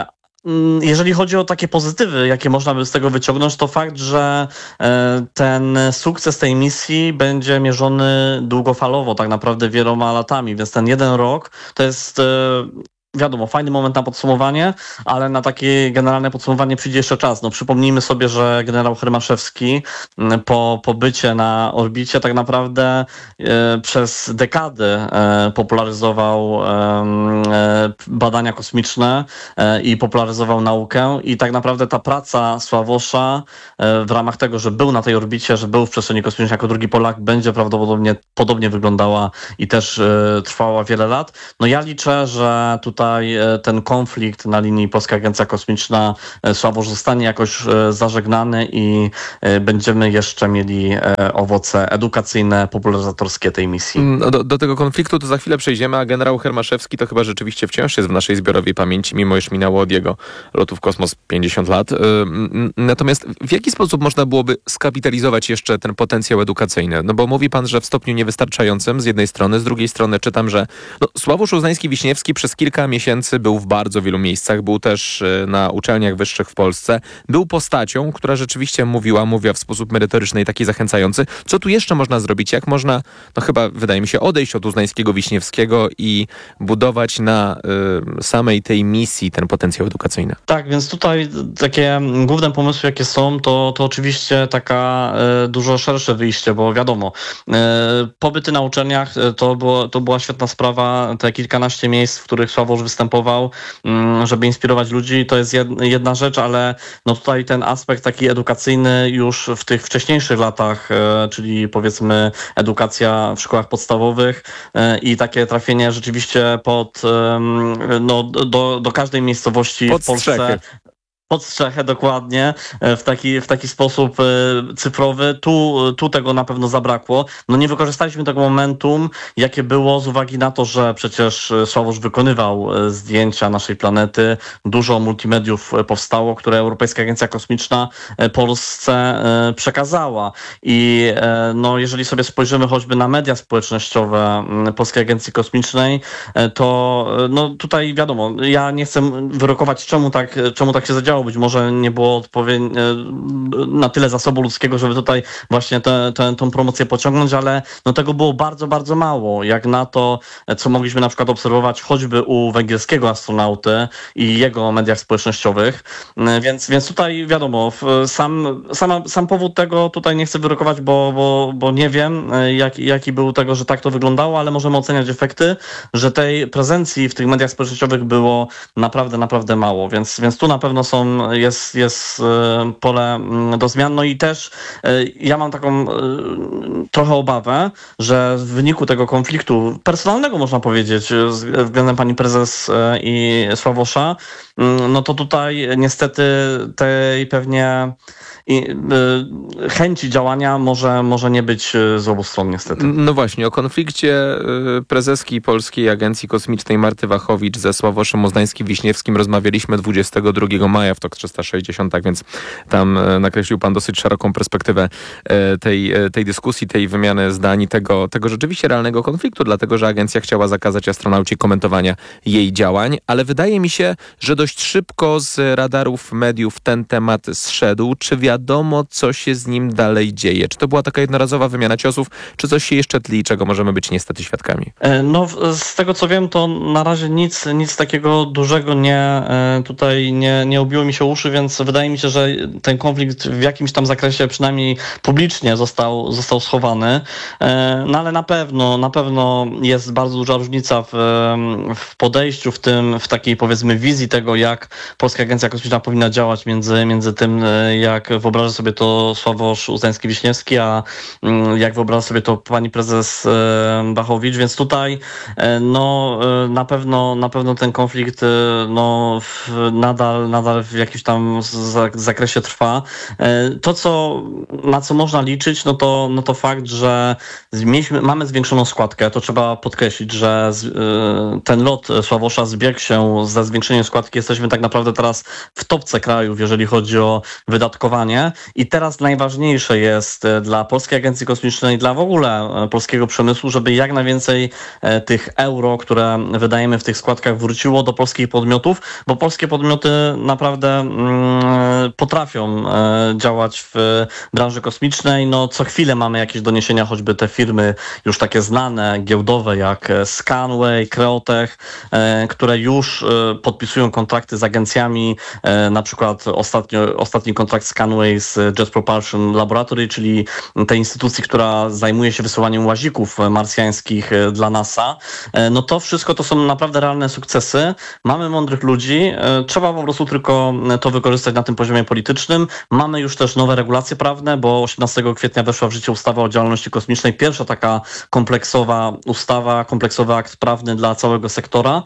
jeżeli chodzi o takie pozytywy, jakie można by z tego wyciągnąć, to fakt, że ten sukces tej misji będzie mierzony długofalowo, tak naprawdę wieloma latami, więc ten 1 rok to jest... Wiadomo, fajny moment na podsumowanie, ale na takie generalne podsumowanie przyjdzie jeszcze czas. No, przypomnijmy sobie, że generał Hermaszewski po pobycie na orbicie tak naprawdę przez dekady popularyzował badania kosmiczne i popularyzował naukę i tak naprawdę ta praca Sławosza w ramach tego, że był na tej orbicie, że był w przestrzeni kosmicznej jako drugi Polak, będzie prawdopodobnie podobnie wyglądała i też trwała wiele lat. No ja liczę, że tutaj ten konflikt na linii Polska Agencja Kosmiczna Sławosz zostanie jakoś zażegnany i będziemy jeszcze mieli owoce edukacyjne, popularyzatorskie tej misji. Do tego konfliktu to za chwilę przejdziemy, a generał Hermaszewski to chyba rzeczywiście wciąż jest w naszej zbiorowej pamięci, mimo iż minęło od jego lotu w kosmos 50 lat. Natomiast w jaki sposób można byłoby skapitalizować jeszcze ten potencjał edukacyjny? No bo mówi pan, że w stopniu niewystarczającym z jednej strony, z drugiej strony czytam, że Sławosz Uznański-Wiśniewski przez kilka miesięcy był w bardzo wielu miejscach, był też na uczelniach wyższych w Polsce. Był postacią, która rzeczywiście mówiła w sposób merytoryczny i taki zachęcający. Co tu jeszcze można zrobić? Jak można, chyba wydaje mi się, odejść od Uznańskiego-Wiśniewskiego i budować na samej tej misji ten potencjał edukacyjny? Tak, więc tutaj takie główne pomysły, jakie są, to oczywiście taka dużo szersze wyjście, bo wiadomo, pobyty na uczelniach to była świetna sprawa, te kilkanaście miejsc, w których Sławosz występował, żeby inspirować ludzi, to jest jedna rzecz, ale tutaj ten aspekt taki edukacyjny już w tych wcześniejszych latach, czyli powiedzmy edukacja w szkołach podstawowych i takie trafienie rzeczywiście do każdej miejscowości w Polsce. Pod strzechę, dokładnie, w taki sposób cyfrowy. Tu tego na pewno zabrakło. Nie wykorzystaliśmy tego momentum, jakie było z uwagi na to, że przecież Sławosz wykonywał zdjęcia naszej planety. Dużo multimediów powstało, które Europejska Agencja Kosmiczna Polsce przekazała. I jeżeli sobie spojrzymy choćby na media społecznościowe Polskiej Agencji Kosmicznej, to tutaj wiadomo, ja nie chcę wyrokować, czemu tak się zadziało. Być może nie było na tyle zasobu ludzkiego, żeby tutaj właśnie tą promocję pociągnąć, ale tego było bardzo, bardzo mało. Jak na to, co mogliśmy na przykład obserwować choćby u węgierskiego astronauty i jego mediach społecznościowych. Więc tutaj wiadomo, sam powód tego tutaj nie chcę wyrokować, bo nie wiem, jaki był tego, że tak to wyglądało, ale możemy oceniać efekty, że tej prezencji w tych mediach społecznościowych było naprawdę, naprawdę mało. Więc tu na pewno jest pole do zmian. I też ja mam taką trochę obawę, że w wyniku tego konfliktu personalnego, można powiedzieć, względem pani prezes i Sławosza, to tutaj niestety tej pewnie chęci działania może nie być z obu stron niestety. No właśnie, o konflikcie prezeski Polskiej Agencji Kosmicznej Marty Wachowicz ze Sławoszem Uznańskim-Wiśniewskim rozmawialiśmy 22 maja w TOK 360, tak więc tam nakreślił pan dosyć szeroką perspektywę tej dyskusji, tej wymiany zdań, tego rzeczywiście realnego konfliktu, dlatego że agencja chciała zakazać astronaucie komentowania jej działań, ale wydaje mi się, że dość szybko z radarów mediów ten temat zszedł. Czy wiadomo, co się z nim dalej dzieje? Czy to była taka jednorazowa wymiana ciosów, czy coś się jeszcze tli, czego możemy być niestety świadkami? Z tego co wiem, to na razie nic takiego dużego nie obiło mi się uszy, więc wydaje mi się, że ten konflikt w jakimś tam zakresie, przynajmniej publicznie został schowany. Ale na pewno jest bardzo duża różnica w podejściu, w takiej powiedzmy wizji tego, jak Polska Agencja Kosmiczna powinna działać między tym, jak wyobraża sobie to Sławosz Uznański-Wiśniewski, a jak wyobraża sobie to pani prezes Wachowicz, więc tutaj na pewno ten konflikt nadal w w jakimś tam zakresie trwa. To, na co można liczyć, no to fakt, że mamy zwiększoną składkę. To trzeba podkreślić, że ten lot Sławosza zbiegł się ze zwiększeniem składki. Jesteśmy tak naprawdę teraz w topce krajów, jeżeli chodzi o wydatkowanie. I teraz najważniejsze jest dla Polskiej Agencji Kosmicznej, dla w ogóle polskiego przemysłu, żeby jak najwięcej tych euro, które wydajemy w tych składkach, wróciło do polskich podmiotów, bo polskie podmioty naprawdę potrafią działać w branży kosmicznej. No, co chwilę mamy jakieś doniesienia, choćby te firmy już takie znane, giełdowe, jak Scanway, Creotech, które już podpisują kontrakty z agencjami, na przykład ostatni kontrakt Scanway z Jet Propulsion Laboratory, czyli tej instytucji, która zajmuje się wysyłaniem łazików marsjańskich dla NASA. No to wszystko to są naprawdę realne sukcesy. Mamy mądrych ludzi, trzeba po prostu tylko to wykorzystać na tym poziomie politycznym. Mamy już też nowe regulacje prawne, bo 18 kwietnia weszła w życie ustawa o działalności kosmicznej. Pierwsza taka kompleksowa ustawa, kompleksowy akt prawny dla całego sektora.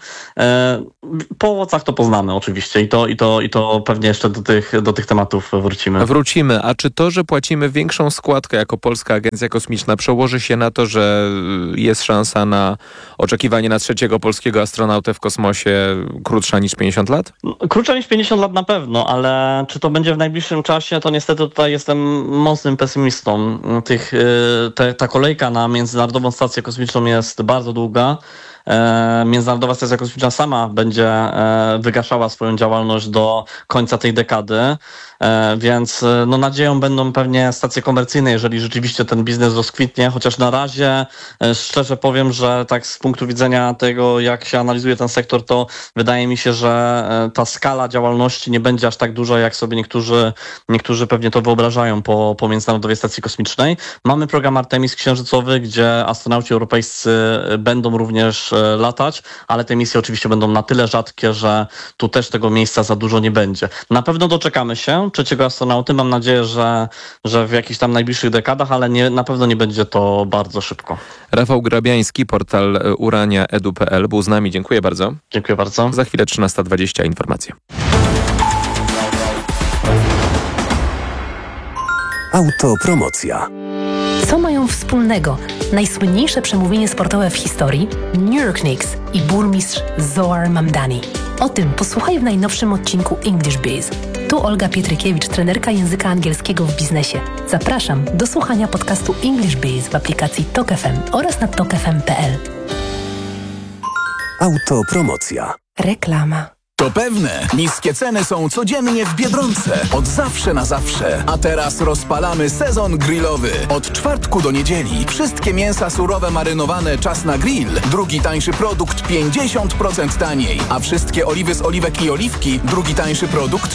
Po owocach to poznamy oczywiście i to pewnie jeszcze do tych tematów wrócimy. Wrócimy. A czy to, że płacimy większą składkę jako Polska Agencja Kosmiczna, przełoży się na to, że jest szansa na oczekiwanie na trzeciego polskiego astronautę w kosmosie krótsza niż 50 lat? Krótsza niż 50 lat na pewno, ale czy to będzie w najbliższym czasie, to niestety tutaj jestem mocnym pesymistą. Ta kolejka na Międzynarodową Stację Kosmiczną jest bardzo długa. Międzynarodowa Stacja Kosmiczna sama będzie wygaszała swoją działalność do końca tej dekady, więc no nadzieją będą pewnie stacje komercyjne, jeżeli rzeczywiście ten biznes rozkwitnie, chociaż na razie szczerze powiem, że tak z punktu widzenia tego, jak się analizuje ten sektor, to wydaje mi się, że ta skala działalności nie będzie aż tak duża, jak sobie niektórzy pewnie to wyobrażają po Międzynarodowej Stacji Kosmicznej. Mamy program Artemis księżycowy, gdzie astronauci europejscy będą również latać, ale te misje oczywiście będą na tyle rzadkie, że tu też tego miejsca za dużo nie będzie. Na pewno doczekamy się trzeciego astronauty. Mam nadzieję, że w jakichś tam najbliższych dekadach, ale na pewno nie będzie to bardzo szybko. Rafał Grabiański, portal urania.edu.pl był z nami. Dziękuję bardzo. Dziękuję bardzo. Za chwilę 13:20 informacje. Autopromocja. Co mają wspólnego najsłynniejsze przemówienie sportowe w historii, New York Knicks i burmistrz Zohar Mamdani? O tym posłuchaj w najnowszym odcinku English Biz. Tu Olga Pietrykiewicz, trenerka języka angielskiego w biznesie. Zapraszam do słuchania podcastu English Biz w aplikacji TOK FM oraz na tokfm.pl. Autopromocja. Reklama. To pewne, niskie ceny są codziennie w Biedronce. Od zawsze na zawsze. A teraz rozpalamy sezon grillowy. Od czwartku do niedzieli. Wszystkie mięsa surowe marynowane czas na grill. Drugi tańszy produkt 50% taniej. A wszystkie oliwy z oliwek i oliwki. Drugi tańszy produkt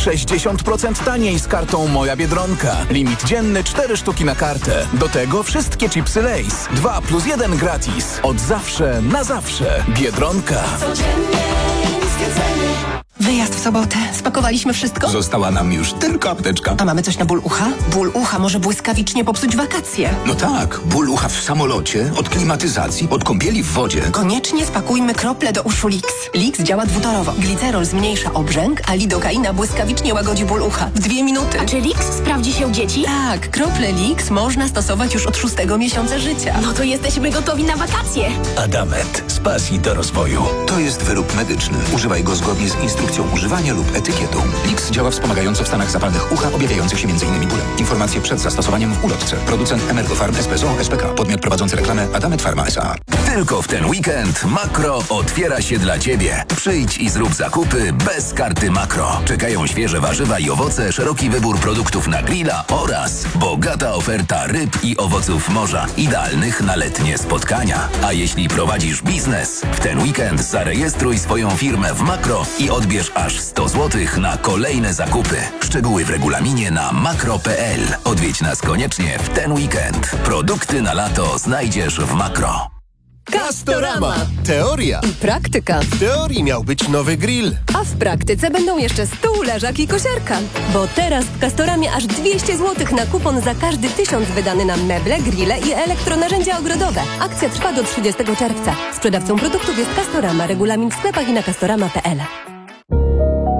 60% taniej z kartą Moja Biedronka. Limit dzienny 4 sztuki na kartę. Do tego wszystkie chipsy Lay's. 2+1 gratis. Od zawsze na zawsze. Biedronka. Codziennie niskie ceny. Wyjazd w sobotę. Spakowaliśmy wszystko? Została nam już tylko apteczka. A mamy coś na ból ucha? Ból ucha może błyskawicznie popsuć wakacje. No tak, ból ucha w samolocie, od klimatyzacji, od kąpieli w wodzie. Koniecznie spakujmy krople do uszu Lix. Lix działa dwutorowo. Glicerol zmniejsza obrzęk, a lidokaina błyskawicznie łagodzi ból ucha. W 2 minuty. A czy Lix sprawdzi się u dzieci? Tak, krople Lix można stosować już od 6 miesiąca życia. No to jesteśmy gotowi na wakacje. Adamet. Z pasji do rozwoju. To jest wyrób medyczny. Używaj go zgodnie z instrukcją używania lub etykietą. Lix działa wspomagająco w stanach zapalnych ucha objawiających się m.in. bólem. Informacje przed zastosowaniem w ulotce. Producent Emergofarm SPZO SPK. Podmiot prowadzący reklamę Adamet Pharma S.A. Tylko w ten weekend Makro otwiera się dla Ciebie. Przyjdź i zrób zakupy bez karty Makro. Czekają świeże warzywa i owoce, szeroki wybór produktów na grilla oraz bogata oferta ryb i owoców morza. Idealnych na letnie spotkania. A jeśli prowadzisz biznes, w ten weekend zarejestruj swoją firmę w Makro i odbierz aż 100 zł na kolejne zakupy. Szczegóły w regulaminie na makro.pl. Odwiedź nas koniecznie w ten weekend. Produkty na lato znajdziesz w Makro. Castorama. Teoria i praktyka. W teorii miał być nowy grill, A w praktyce będą jeszcze stół, leżak i kosiarka. Bo teraz w Castoramie aż 200 zł na kupon za każdy 1000 wydany na meble, grille i elektronarzędzia ogrodowe. Akcja trwa do 30 czerwca. Sprzedawcą produktów jest Castorama. Regulamin w sklepach i na castorama.pl.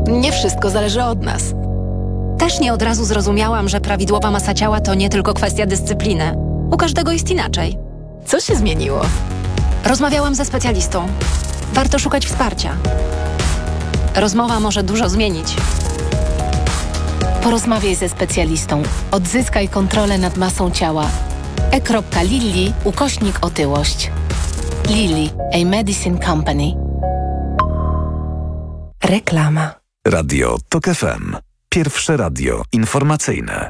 nie wszystko zależy od nas. Też nie od razu zrozumiałam, że prawidłowa masa ciała to nie tylko kwestia dyscypliny. U każdego jest inaczej. Co się zmieniło? Rozmawiałam ze specjalistą. Warto szukać wsparcia. Rozmowa może dużo zmienić. Porozmawiaj ze specjalistą. Odzyskaj kontrolę nad masą ciała. e.lilly/otyłość. Lilly, a medicine company. Reklama. Radio TOK FM. Pierwsze radio informacyjne.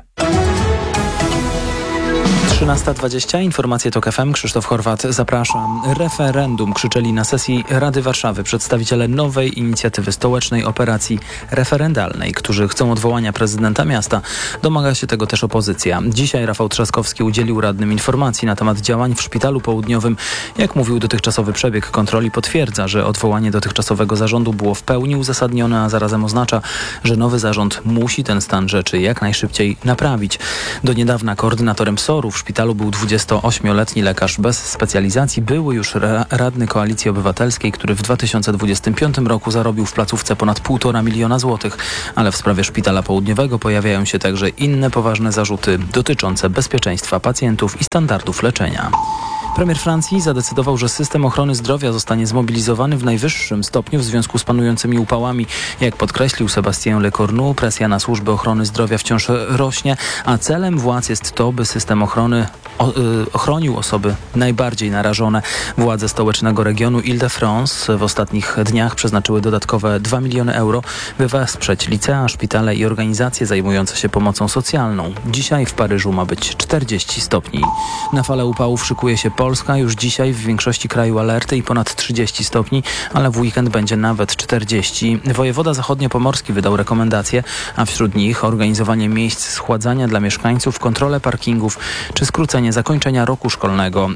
13:20. Informacje TOK FM. Krzysztof Horwat, zapraszam. Referendum krzyczeli na sesji Rady Warszawy przedstawiciele nowej inicjatywy stołecznej operacji referendalnej, którzy chcą odwołania prezydenta miasta. Domaga się tego też opozycja. Dzisiaj Rafał Trzaskowski udzielił radnym informacji na temat działań w Szpitalu Południowym. Jak mówił, dotychczasowy przebieg kontroli potwierdza, że odwołanie dotychczasowego zarządu było w pełni uzasadnione, a zarazem oznacza, że nowy zarząd musi ten stan rzeczy jak najszybciej naprawić. Do niedawna koordynatorem SOR-u w szpitalu był 28-letni lekarz bez specjalizacji, były już radny Koalicji Obywatelskiej, który w 2025 roku zarobił w placówce ponad 1,5 miliona złotych. Ale w sprawie Szpitala Południowego pojawiają się także inne poważne zarzuty dotyczące bezpieczeństwa pacjentów i standardów leczenia. Premier Francji zadecydował, że system ochrony zdrowia zostanie zmobilizowany w najwyższym stopniu w związku z panującymi upałami. Jak podkreślił Sébastien Lecornu, presja na służby ochrony zdrowia wciąż rośnie, a celem władz jest to, by system ochrony ochronił osoby najbardziej narażone. Władze stołecznego regionu Ile-de-France w ostatnich dniach przeznaczyły dodatkowe 2 miliony euro, by wesprzeć licea, szpitale i organizacje zajmujące się pomocą socjalną. Dzisiaj w Paryżu ma być 40 stopni. Na falę upałów szykuje się Polska. Już dzisiaj w większości kraju alerty i ponad 30 stopni, ale w weekend będzie nawet 40. Wojewoda zachodniopomorski wydał rekomendacje, a wśród nich organizowanie miejsc schładzania dla mieszkańców, kontrolę parkingów czy skrócenie zakończenia roku szkolnego.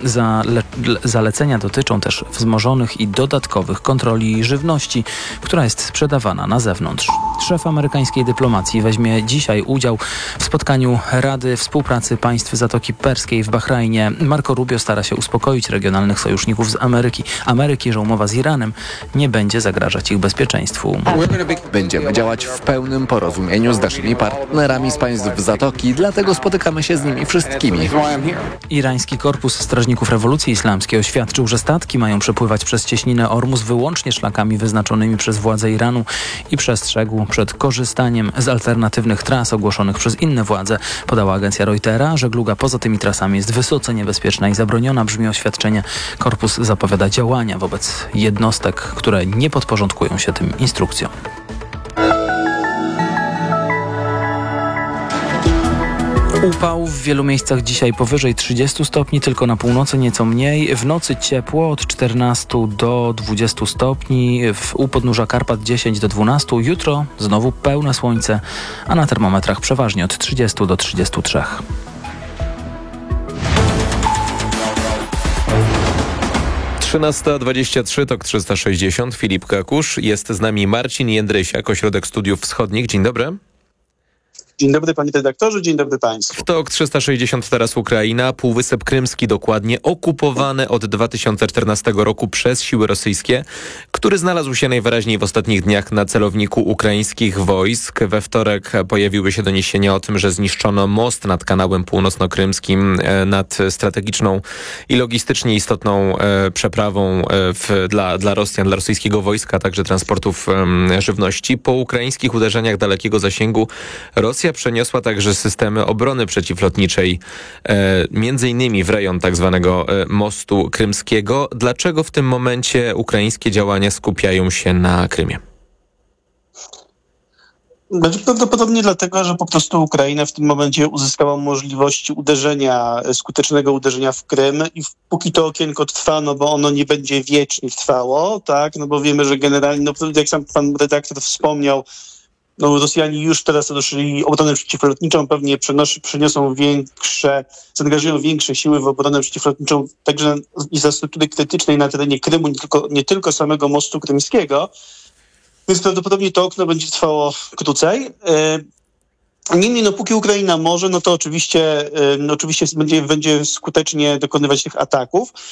Zalecenia dotyczą też wzmożonych i dodatkowych kontroli żywności, która jest sprzedawana na zewnątrz. Szef amerykańskiej dyplomacji weźmie dzisiaj udział w spotkaniu Rady Współpracy Państw Zatoki Perskiej w Bahrajnie. Marco Rubio stara się uspokoić regionalnych sojuszników z Ameryki, że umowa z Iranem nie będzie zagrażać ich bezpieczeństwu. Będziemy działać w pełnym porozumieniu z naszymi partnerami z państw Zatoki, dlatego spotykamy się z nimi wszystkimi. Irański Korpus Strażników Rewolucji Islamskiej oświadczył, że statki mają przepływać przez cieśninę Ormus wyłącznie szlakami wyznaczonymi przez władze Iranu i przestrzegł przed korzystaniem z alternatywnych tras ogłoszonych przez inne władze. Podała agencja Reutera, żegluga poza tymi trasami jest wysoce niebezpieczna i zabroniona, brzmi oświadczenie. Korpus zapowiada działania wobec jednostek, które nie podporządkują się tym instrukcjom. Upał w wielu miejscach dzisiaj powyżej 30 stopni, tylko na północy nieco mniej. W nocy ciepło od 14 do 20 stopni, u podnóża Karpat 10 do 12. Jutro znowu pełne słońce, a na termometrach przeważnie od 30 do 33. Trzynasta 23, TOK 360, Filip Kakusz. Jest z nami Marcin Jędrysiak, Ośrodek Studiów Wschodnich. Dzień dobry. Dzień dobry panie redaktorze, dzień dobry państwu. W TOK 360 teraz Ukraina, Półwysep Krymski dokładnie, okupowany od 2014 roku przez siły rosyjskie, który znalazł się najwyraźniej w ostatnich dniach na celowniku ukraińskich wojsk. We wtorek pojawiły się doniesienia o tym, że zniszczono most nad kanałem północnokrymskim, nad strategiczną i logistycznie istotną przeprawą dla Rosjan, dla rosyjskiego wojska, także transportów żywności. Po ukraińskich uderzeniach dalekiego zasięgu Rosja przeniosła także systemy obrony przeciwlotniczej, między innymi w rejon tak zwanego mostu krymskiego. Dlaczego w tym momencie ukraińskie działania skupiają się na Krymie? Prawdopodobnie dlatego, że po prostu Ukraina w tym momencie uzyskała możliwość skutecznego uderzenia w Krym i póki to okienko trwa, no bo ono nie będzie wiecznie trwało, tak, no bo wiemy, że generalnie, no jak sam pan redaktor wspomniał, no Rosjanie już teraz ruszyli obronę przeciwlotniczą, pewnie zaangażują większe siły w obronę przeciwlotniczą, także infrastruktury krytycznej na terenie Krymu, nie tylko samego mostu krymskiego, więc prawdopodobnie to okno będzie trwało krócej. Niemniej, no póki Ukraina może, no to oczywiście będzie skutecznie dokonywać tych ataków.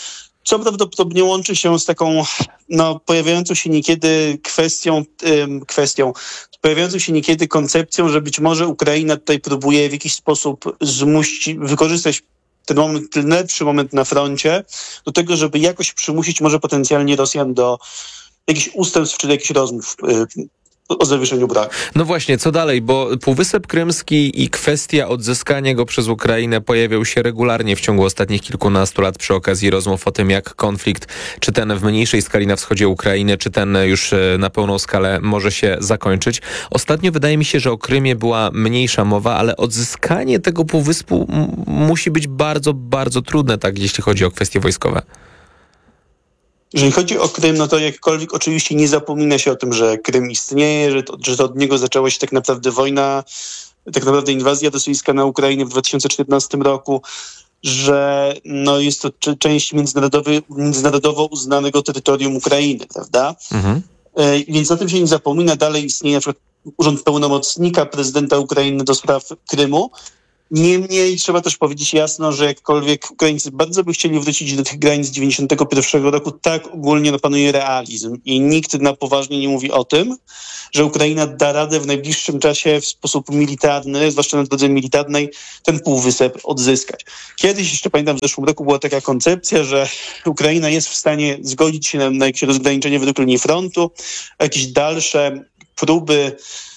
co prawdopodobnie łączy się z taką pojawiającą się niekiedy pojawiającą się niekiedy koncepcją, że być może Ukraina tutaj próbuje w jakiś sposób wykorzystać ten lepszy moment na froncie do tego, żeby jakoś przymusić może potencjalnie Rosjan do jakichś ustępstw czy do jakichś rozmów o zawieszeniu broni. No właśnie, co dalej? Bo Półwysep Krymski i kwestia odzyskania go przez Ukrainę pojawiał się regularnie w ciągu ostatnich kilkunastu lat przy okazji rozmów o tym, jak konflikt, czy ten w mniejszej skali na wschodzie Ukrainy, czy ten już na pełną skalę może się zakończyć. Ostatnio wydaje mi się, że o Krymie była mniejsza mowa, ale odzyskanie tego półwyspu musi być bardzo, bardzo trudne, tak, jeśli chodzi o kwestie wojskowe. Jeżeli chodzi o Krym, no to jakkolwiek oczywiście nie zapomina się o tym, że Krym istnieje, że to od niego zaczęła się tak naprawdę wojna, tak naprawdę inwazja rosyjska na Ukrainę w 2014 roku, że jest to część międzynarodowo uznanego terytorium Ukrainy, prawda? Więc o tym się nie zapomina. Dalej istnieje na przykład urząd pełnomocnika prezydenta Ukrainy do spraw Krymu. Niemniej trzeba też powiedzieć jasno, że jakkolwiek Ukraińcy bardzo by chcieli wrócić do tych granic 91 roku, tak ogólnie panuje realizm i nikt na poważnie nie mówi o tym, że Ukraina da radę w najbliższym czasie w sposób militarny, zwłaszcza na drodze militarnej, ten półwysep odzyskać. Kiedyś, jeszcze pamiętam, w zeszłym roku była taka koncepcja, że Ukraina jest w stanie zgodzić się na jakieś rozgraniczenie według linii frontu, a jakieś dalsze próby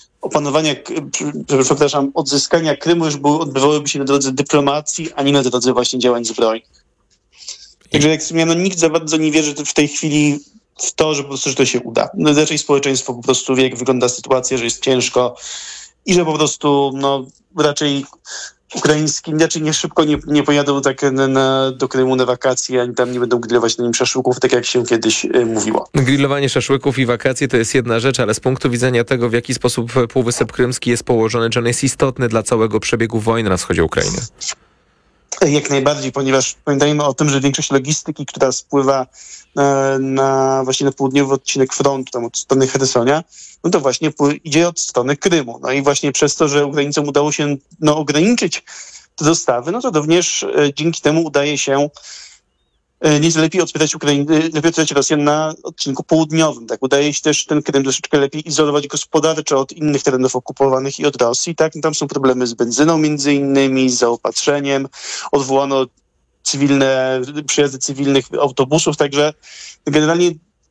odzyskania Krymu już odbywałyby się na drodze dyplomacji, a nie na drodze właśnie działań zbrojnych. Także jak wspomniano, nikt za bardzo nie wierzy w tej chwili w to, że po prostu że to się uda. Raczej społeczeństwo po prostu wie, jak wygląda sytuacja, że jest ciężko i że po prostu raczej ukraińskim, raczej nie szybko nie pojadą do Krymu na wakacje, ani tam nie będą grillować na nim szaszłyków, tak jak się kiedyś mówiło. Grillowanie szaszłyków i wakacje to jest jedna rzecz, ale z punktu widzenia tego, w jaki sposób Półwysep Krymski jest położony, czy on jest istotny dla całego przebiegu wojny na wschodzie Ukrainy? Jak najbardziej, ponieważ pamiętajmy o tym, że większość logistyki, która spływa właśnie na południowy odcinek frontu, tam od strony Chersonia, no to właśnie idzie od strony Krymu. No i właśnie przez to, że Ukraińcom udało się ograniczyć te dostawy, no to również dzięki temu udaje się nieco lepiej odpierać Rosjan na odcinku południowym. Tak, udaje się też ten Krym troszeczkę lepiej izolować gospodarczo od innych terenów okupowanych i od Rosji. Tak, tam są problemy z benzyną między innymi, z zaopatrzeniem. Odwołano przejazdy cywilnych autobusów, także generalnie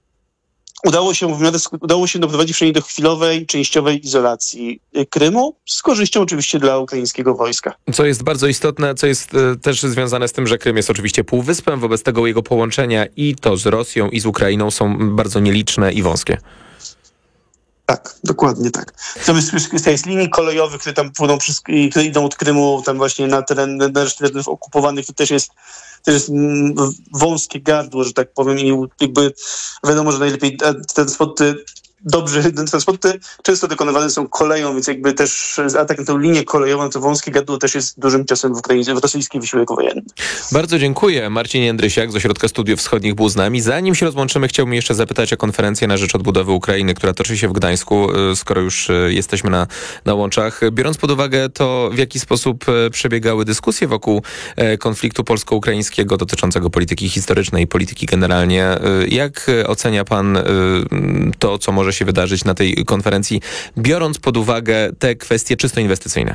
udało się doprowadzić przynajmniej do chwilowej, częściowej izolacji Krymu, z korzyścią oczywiście dla ukraińskiego wojska. Co jest bardzo istotne, co jest też związane z tym, że Krym jest oczywiście półwyspem, wobec tego jego połączenia i to z Rosją, i z Ukrainą są bardzo nieliczne i wąskie. Tak, dokładnie tak. To jest linii kolejowych, które tam płyną, które idą od Krymu tam właśnie na resztę terenów okupowanych, to też jest wąskie gardło, że tak powiem, i jakby wiadomo, że najlepiej transporty często dokonywane są koleją, więc jakby też atak na tę linię kolejową, to wąskie gardło też jest dużym ciosem w rosyjski wysiłek wojenny. Bardzo dziękuję. Marcin Jędrysiak z Ośrodka Studiów Wschodnich był z nami. Zanim się rozłączymy, chciałbym jeszcze zapytać o konferencję na rzecz odbudowy Ukrainy, która toczy się w Gdańsku, skoro już jesteśmy na łączach. Biorąc pod uwagę to, w jaki sposób przebiegały dyskusje wokół konfliktu polsko-ukraińskiego dotyczącego polityki historycznej i polityki generalnie, jak ocenia pan to, co może się wydarzyć na tej konferencji, biorąc pod uwagę te kwestie czysto inwestycyjne?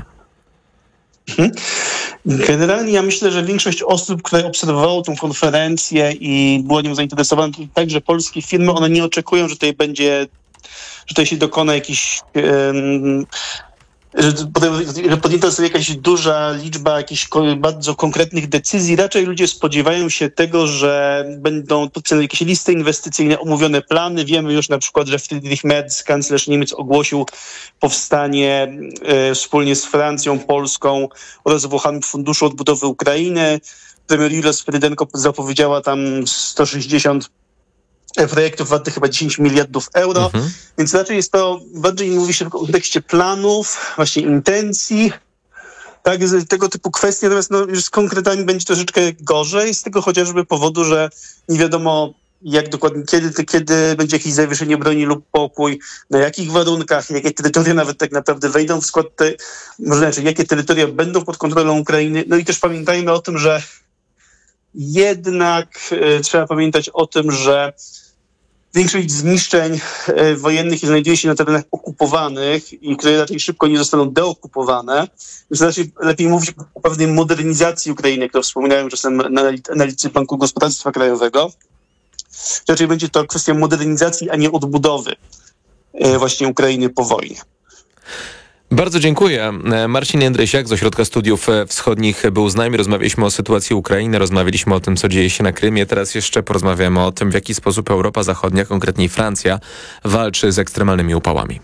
Generalnie ja myślę, że większość osób, które obserwowało tę konferencję i było nią zainteresowane, także polskie firmy, one nie oczekują, że tutaj się dokona jakiś że podjęta sobie jakaś duża liczba jakichś bardzo konkretnych decyzji. Raczej ludzie spodziewają się tego, że będą podpisane jakieś listy inwestycyjne, omówione plany. Wiemy już na przykład, że Friedrich Merz, kanclerz Niemiec, ogłosił powstanie wspólnie z Francją, Polską oraz Włochami Funduszu Odbudowy Ukrainy. Premier Julia Swyrydenko zapowiedziała tam 160 projektów wartych chyba 10 miliardów euro, więc raczej jest to, bardziej mówi się w kontekście planów, właśnie intencji, tak, tego typu kwestie, natomiast już z konkretami będzie troszeczkę gorzej, z tego chociażby powodu, że nie wiadomo jak dokładnie, kiedy będzie jakieś zawieszenie broni lub pokój, na jakich warunkach, jakie terytoria nawet tak naprawdę wejdą w skład jakie terytoria będą pod kontrolą Ukrainy. No i też pamiętajmy o tym, że jednak trzeba pamiętać o tym, że większość zniszczeń wojennych znajduje się na terenach okupowanych i które raczej szybko nie zostaną deokupowane. Więc raczej lepiej mówić o pewnej modernizacji Ukrainy, jak to wspominają czasem analitycy Banku Gospodarstwa Krajowego. Raczej będzie to kwestia modernizacji, a nie odbudowy właśnie Ukrainy po wojnie. Bardzo dziękuję. Marcin Jędrysiak z Ośrodka Studiów Wschodnich był z nami. Rozmawialiśmy o sytuacji Ukrainy, rozmawialiśmy o tym, co dzieje się na Krymie. Teraz jeszcze porozmawiamy o tym, w jaki sposób Europa Zachodnia, konkretniej Francja, walczy z ekstremalnymi upałami.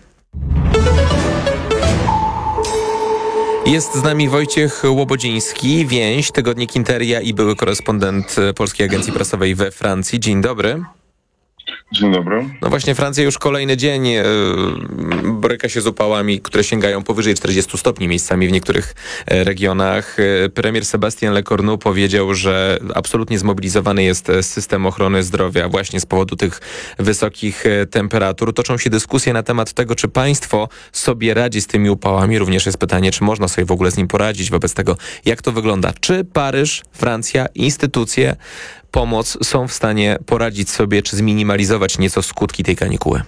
Jest z nami Wojciech Łobodziński, więź, tygodnik Interia i były korespondent Polskiej Agencji Prasowej we Francji. Dzień dobry. Dzień dobry. No właśnie, Francja już kolejny dzień boryka się z upałami, które sięgają powyżej 40 stopni miejscami w niektórych regionach. Premier Sébastien Lecornu powiedział, że absolutnie zmobilizowany jest system ochrony zdrowia właśnie z powodu tych wysokich temperatur. Toczą się dyskusje na temat tego, czy państwo sobie radzi z tymi upałami. Również jest pytanie, czy można sobie w ogóle z nim poradzić. Wobec tego, jak to wygląda? Czy Paryż, Francja, instytucje, pomoc są w stanie poradzić sobie, czy zminimalizować nieco skutki tej kanikuły?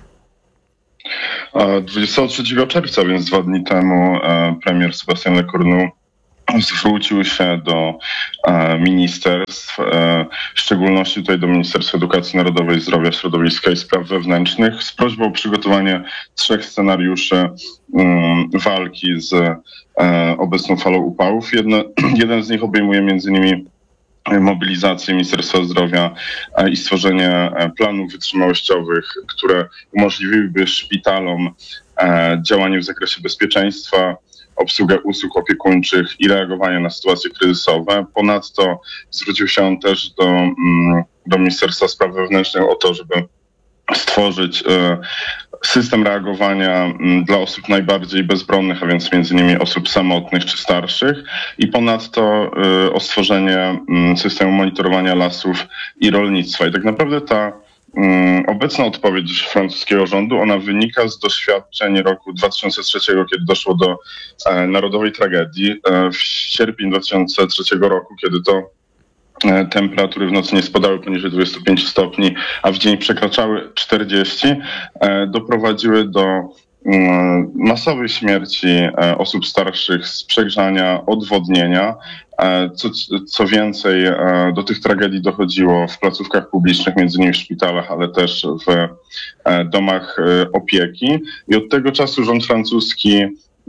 23 czerwca, więc 2 dni temu, premier Sébastien Lecornu zwrócił się do ministerstw, w szczególności tutaj do Ministerstwa Edukacji Narodowej, Zdrowia, Środowiska i Spraw Wewnętrznych z prośbą o przygotowanie 3 scenariuszy walki z obecną falą upałów. Jeden z nich obejmuje m.in. mobilizację Ministerstwa Zdrowia i stworzenie planów wytrzymałościowych, które umożliwiłyby szpitalom działanie w zakresie bezpieczeństwa, obsługę usług opiekuńczych i reagowanie na sytuacje kryzysowe. Ponadto zwrócił się on też do Ministerstwa Spraw Wewnętrznych o to, żeby stworzyć system reagowania dla osób najbardziej bezbronnych, a więc między innymi osób samotnych czy starszych, i ponadto o stworzenie systemu monitorowania lasów i rolnictwa. I tak naprawdę ta obecna odpowiedź francuskiego rządu, ona wynika z doświadczeń roku 2003, kiedy doszło do narodowej tragedii. W sierpień 2003 roku, kiedy to temperatury w nocy nie spadały poniżej 25 stopni, a w dzień przekraczały 40, doprowadziły do masowej śmierci osób starszych z przegrzania, odwodnienia. Co więcej, do tych tragedii dochodziło w placówkach publicznych, między innymi w szpitalach, ale też w domach opieki. I od tego czasu rząd francuski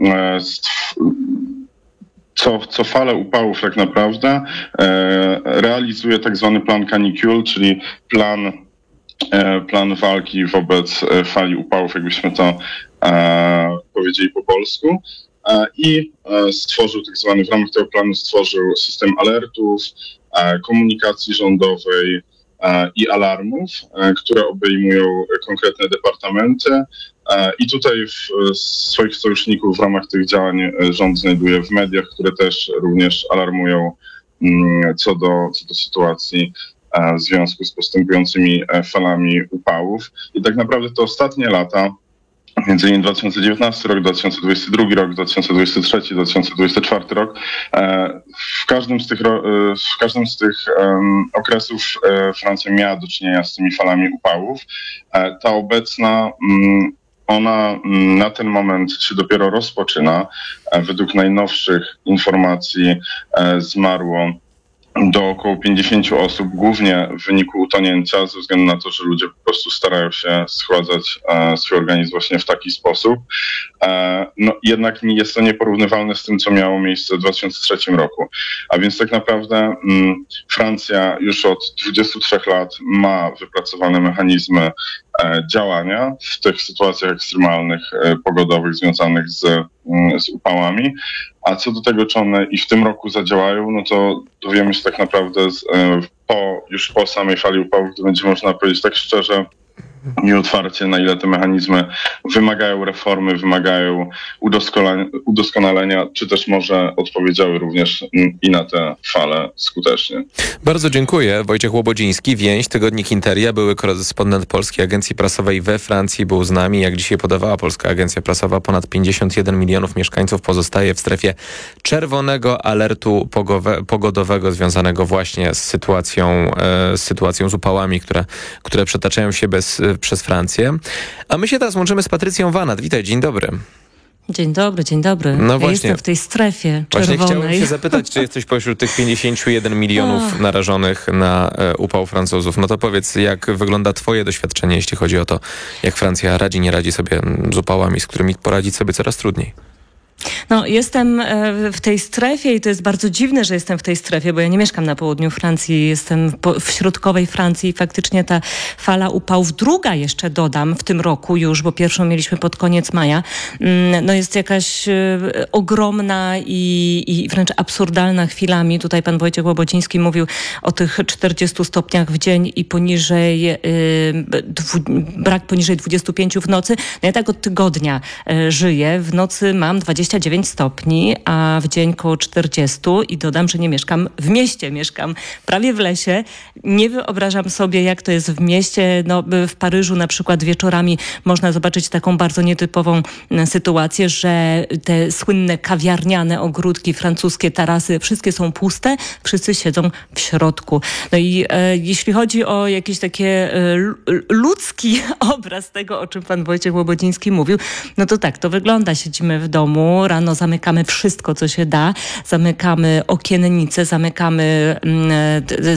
co falę upałów tak naprawdę realizuje tak zwany plan canicule, czyli plan walki wobec fali upałów, jakbyśmy to powiedzieli po polsku. I stworzył w ramach tego planu stworzył system alertów, komunikacji rządowej i alarmów, które obejmują konkretne departamenty. I tutaj swoich sojuszników w ramach tych działań rząd znajduje w mediach, które też również alarmują co do sytuacji w związku z postępującymi falami upałów. I tak naprawdę te ostatnie lata, między innymi 2019 rok, 2022 rok, 2023, 2024 rok, w każdym z tych okresów Francja miała do czynienia z tymi falami upałów. Ta obecna, ona na ten moment się dopiero rozpoczyna. Według najnowszych informacji zmarło do około 50 osób, głównie w wyniku utonięcia, ze względu na to, że ludzie po prostu starają się schładzać swój organizm właśnie w taki sposób. No, jednak jest to nieporównywalne z tym, co miało miejsce w 2003 roku. A więc tak naprawdę Francja już od 23 lat ma wypracowane mechanizmy działania w tych sytuacjach ekstremalnych, pogodowych związanych z upałami. A co do tego, czy one i w tym roku zadziałają, no to dowiemy się tak naprawdę już po samej fali upałów, gdy będzie można powiedzieć tak szczerze, i otwarcie, na ile te mechanizmy wymagają reformy, wymagają udoskonalenia, czy też może odpowiedziały również i na te fale skutecznie. Bardzo dziękuję. Wojciech Łobodziński, Więź, tygodnik Interia, były korespondent Polskiej Agencji Prasowej we Francji, był z nami. Jak dzisiaj podawała Polska Agencja Prasowa, ponad 51 milionów mieszkańców pozostaje w strefie czerwonego alertu pogodowego związanego właśnie z sytuacją z upałami, które przetaczają się przez Francję. A my się teraz łączymy z Patrycją Wanat. Witaj, dzień dobry. Dzień dobry. No właśnie. Jestem w tej strefie czerwonej. Właśnie chciałem się zapytać, czy jesteś pośród tych 51 milionów narażonych na upał Francuzów. No to powiedz, jak wygląda twoje doświadczenie, jeśli chodzi o to, jak Francja nie radzi sobie z upałami, z którymi poradzić sobie coraz trudniej. No, jestem w tej strefie i to jest bardzo dziwne, że jestem w tej strefie, bo ja nie mieszkam na południu Francji, jestem w środkowej Francji i faktycznie ta fala upałów, druga jeszcze dodam w tym roku już, bo pierwszą mieliśmy pod koniec maja, no jest jakaś ogromna i wręcz absurdalna chwilami. Tutaj pan Wojciech Łobodziński mówił o tych 40 stopniach w dzień i brak poniżej 25 w nocy. No ja tak od tygodnia żyję. W nocy mam 29 stopni, a w dzień koło 40 i dodam, że nie mieszkam w mieście, mieszkam prawie w lesie. Nie wyobrażam sobie, jak to jest w mieście. No, w Paryżu na przykład wieczorami można zobaczyć taką bardzo nietypową sytuację, że te słynne kawiarniane ogródki, francuskie tarasy, wszystkie są puste, wszyscy siedzą w środku. No i jeśli chodzi o jakiś taki ludzki obraz tego, o czym pan Wojciech Łobodziński mówił, no to tak, to wygląda. Siedzimy w domu, rano zamykamy wszystko, co się da, zamykamy okiennice, zamykamy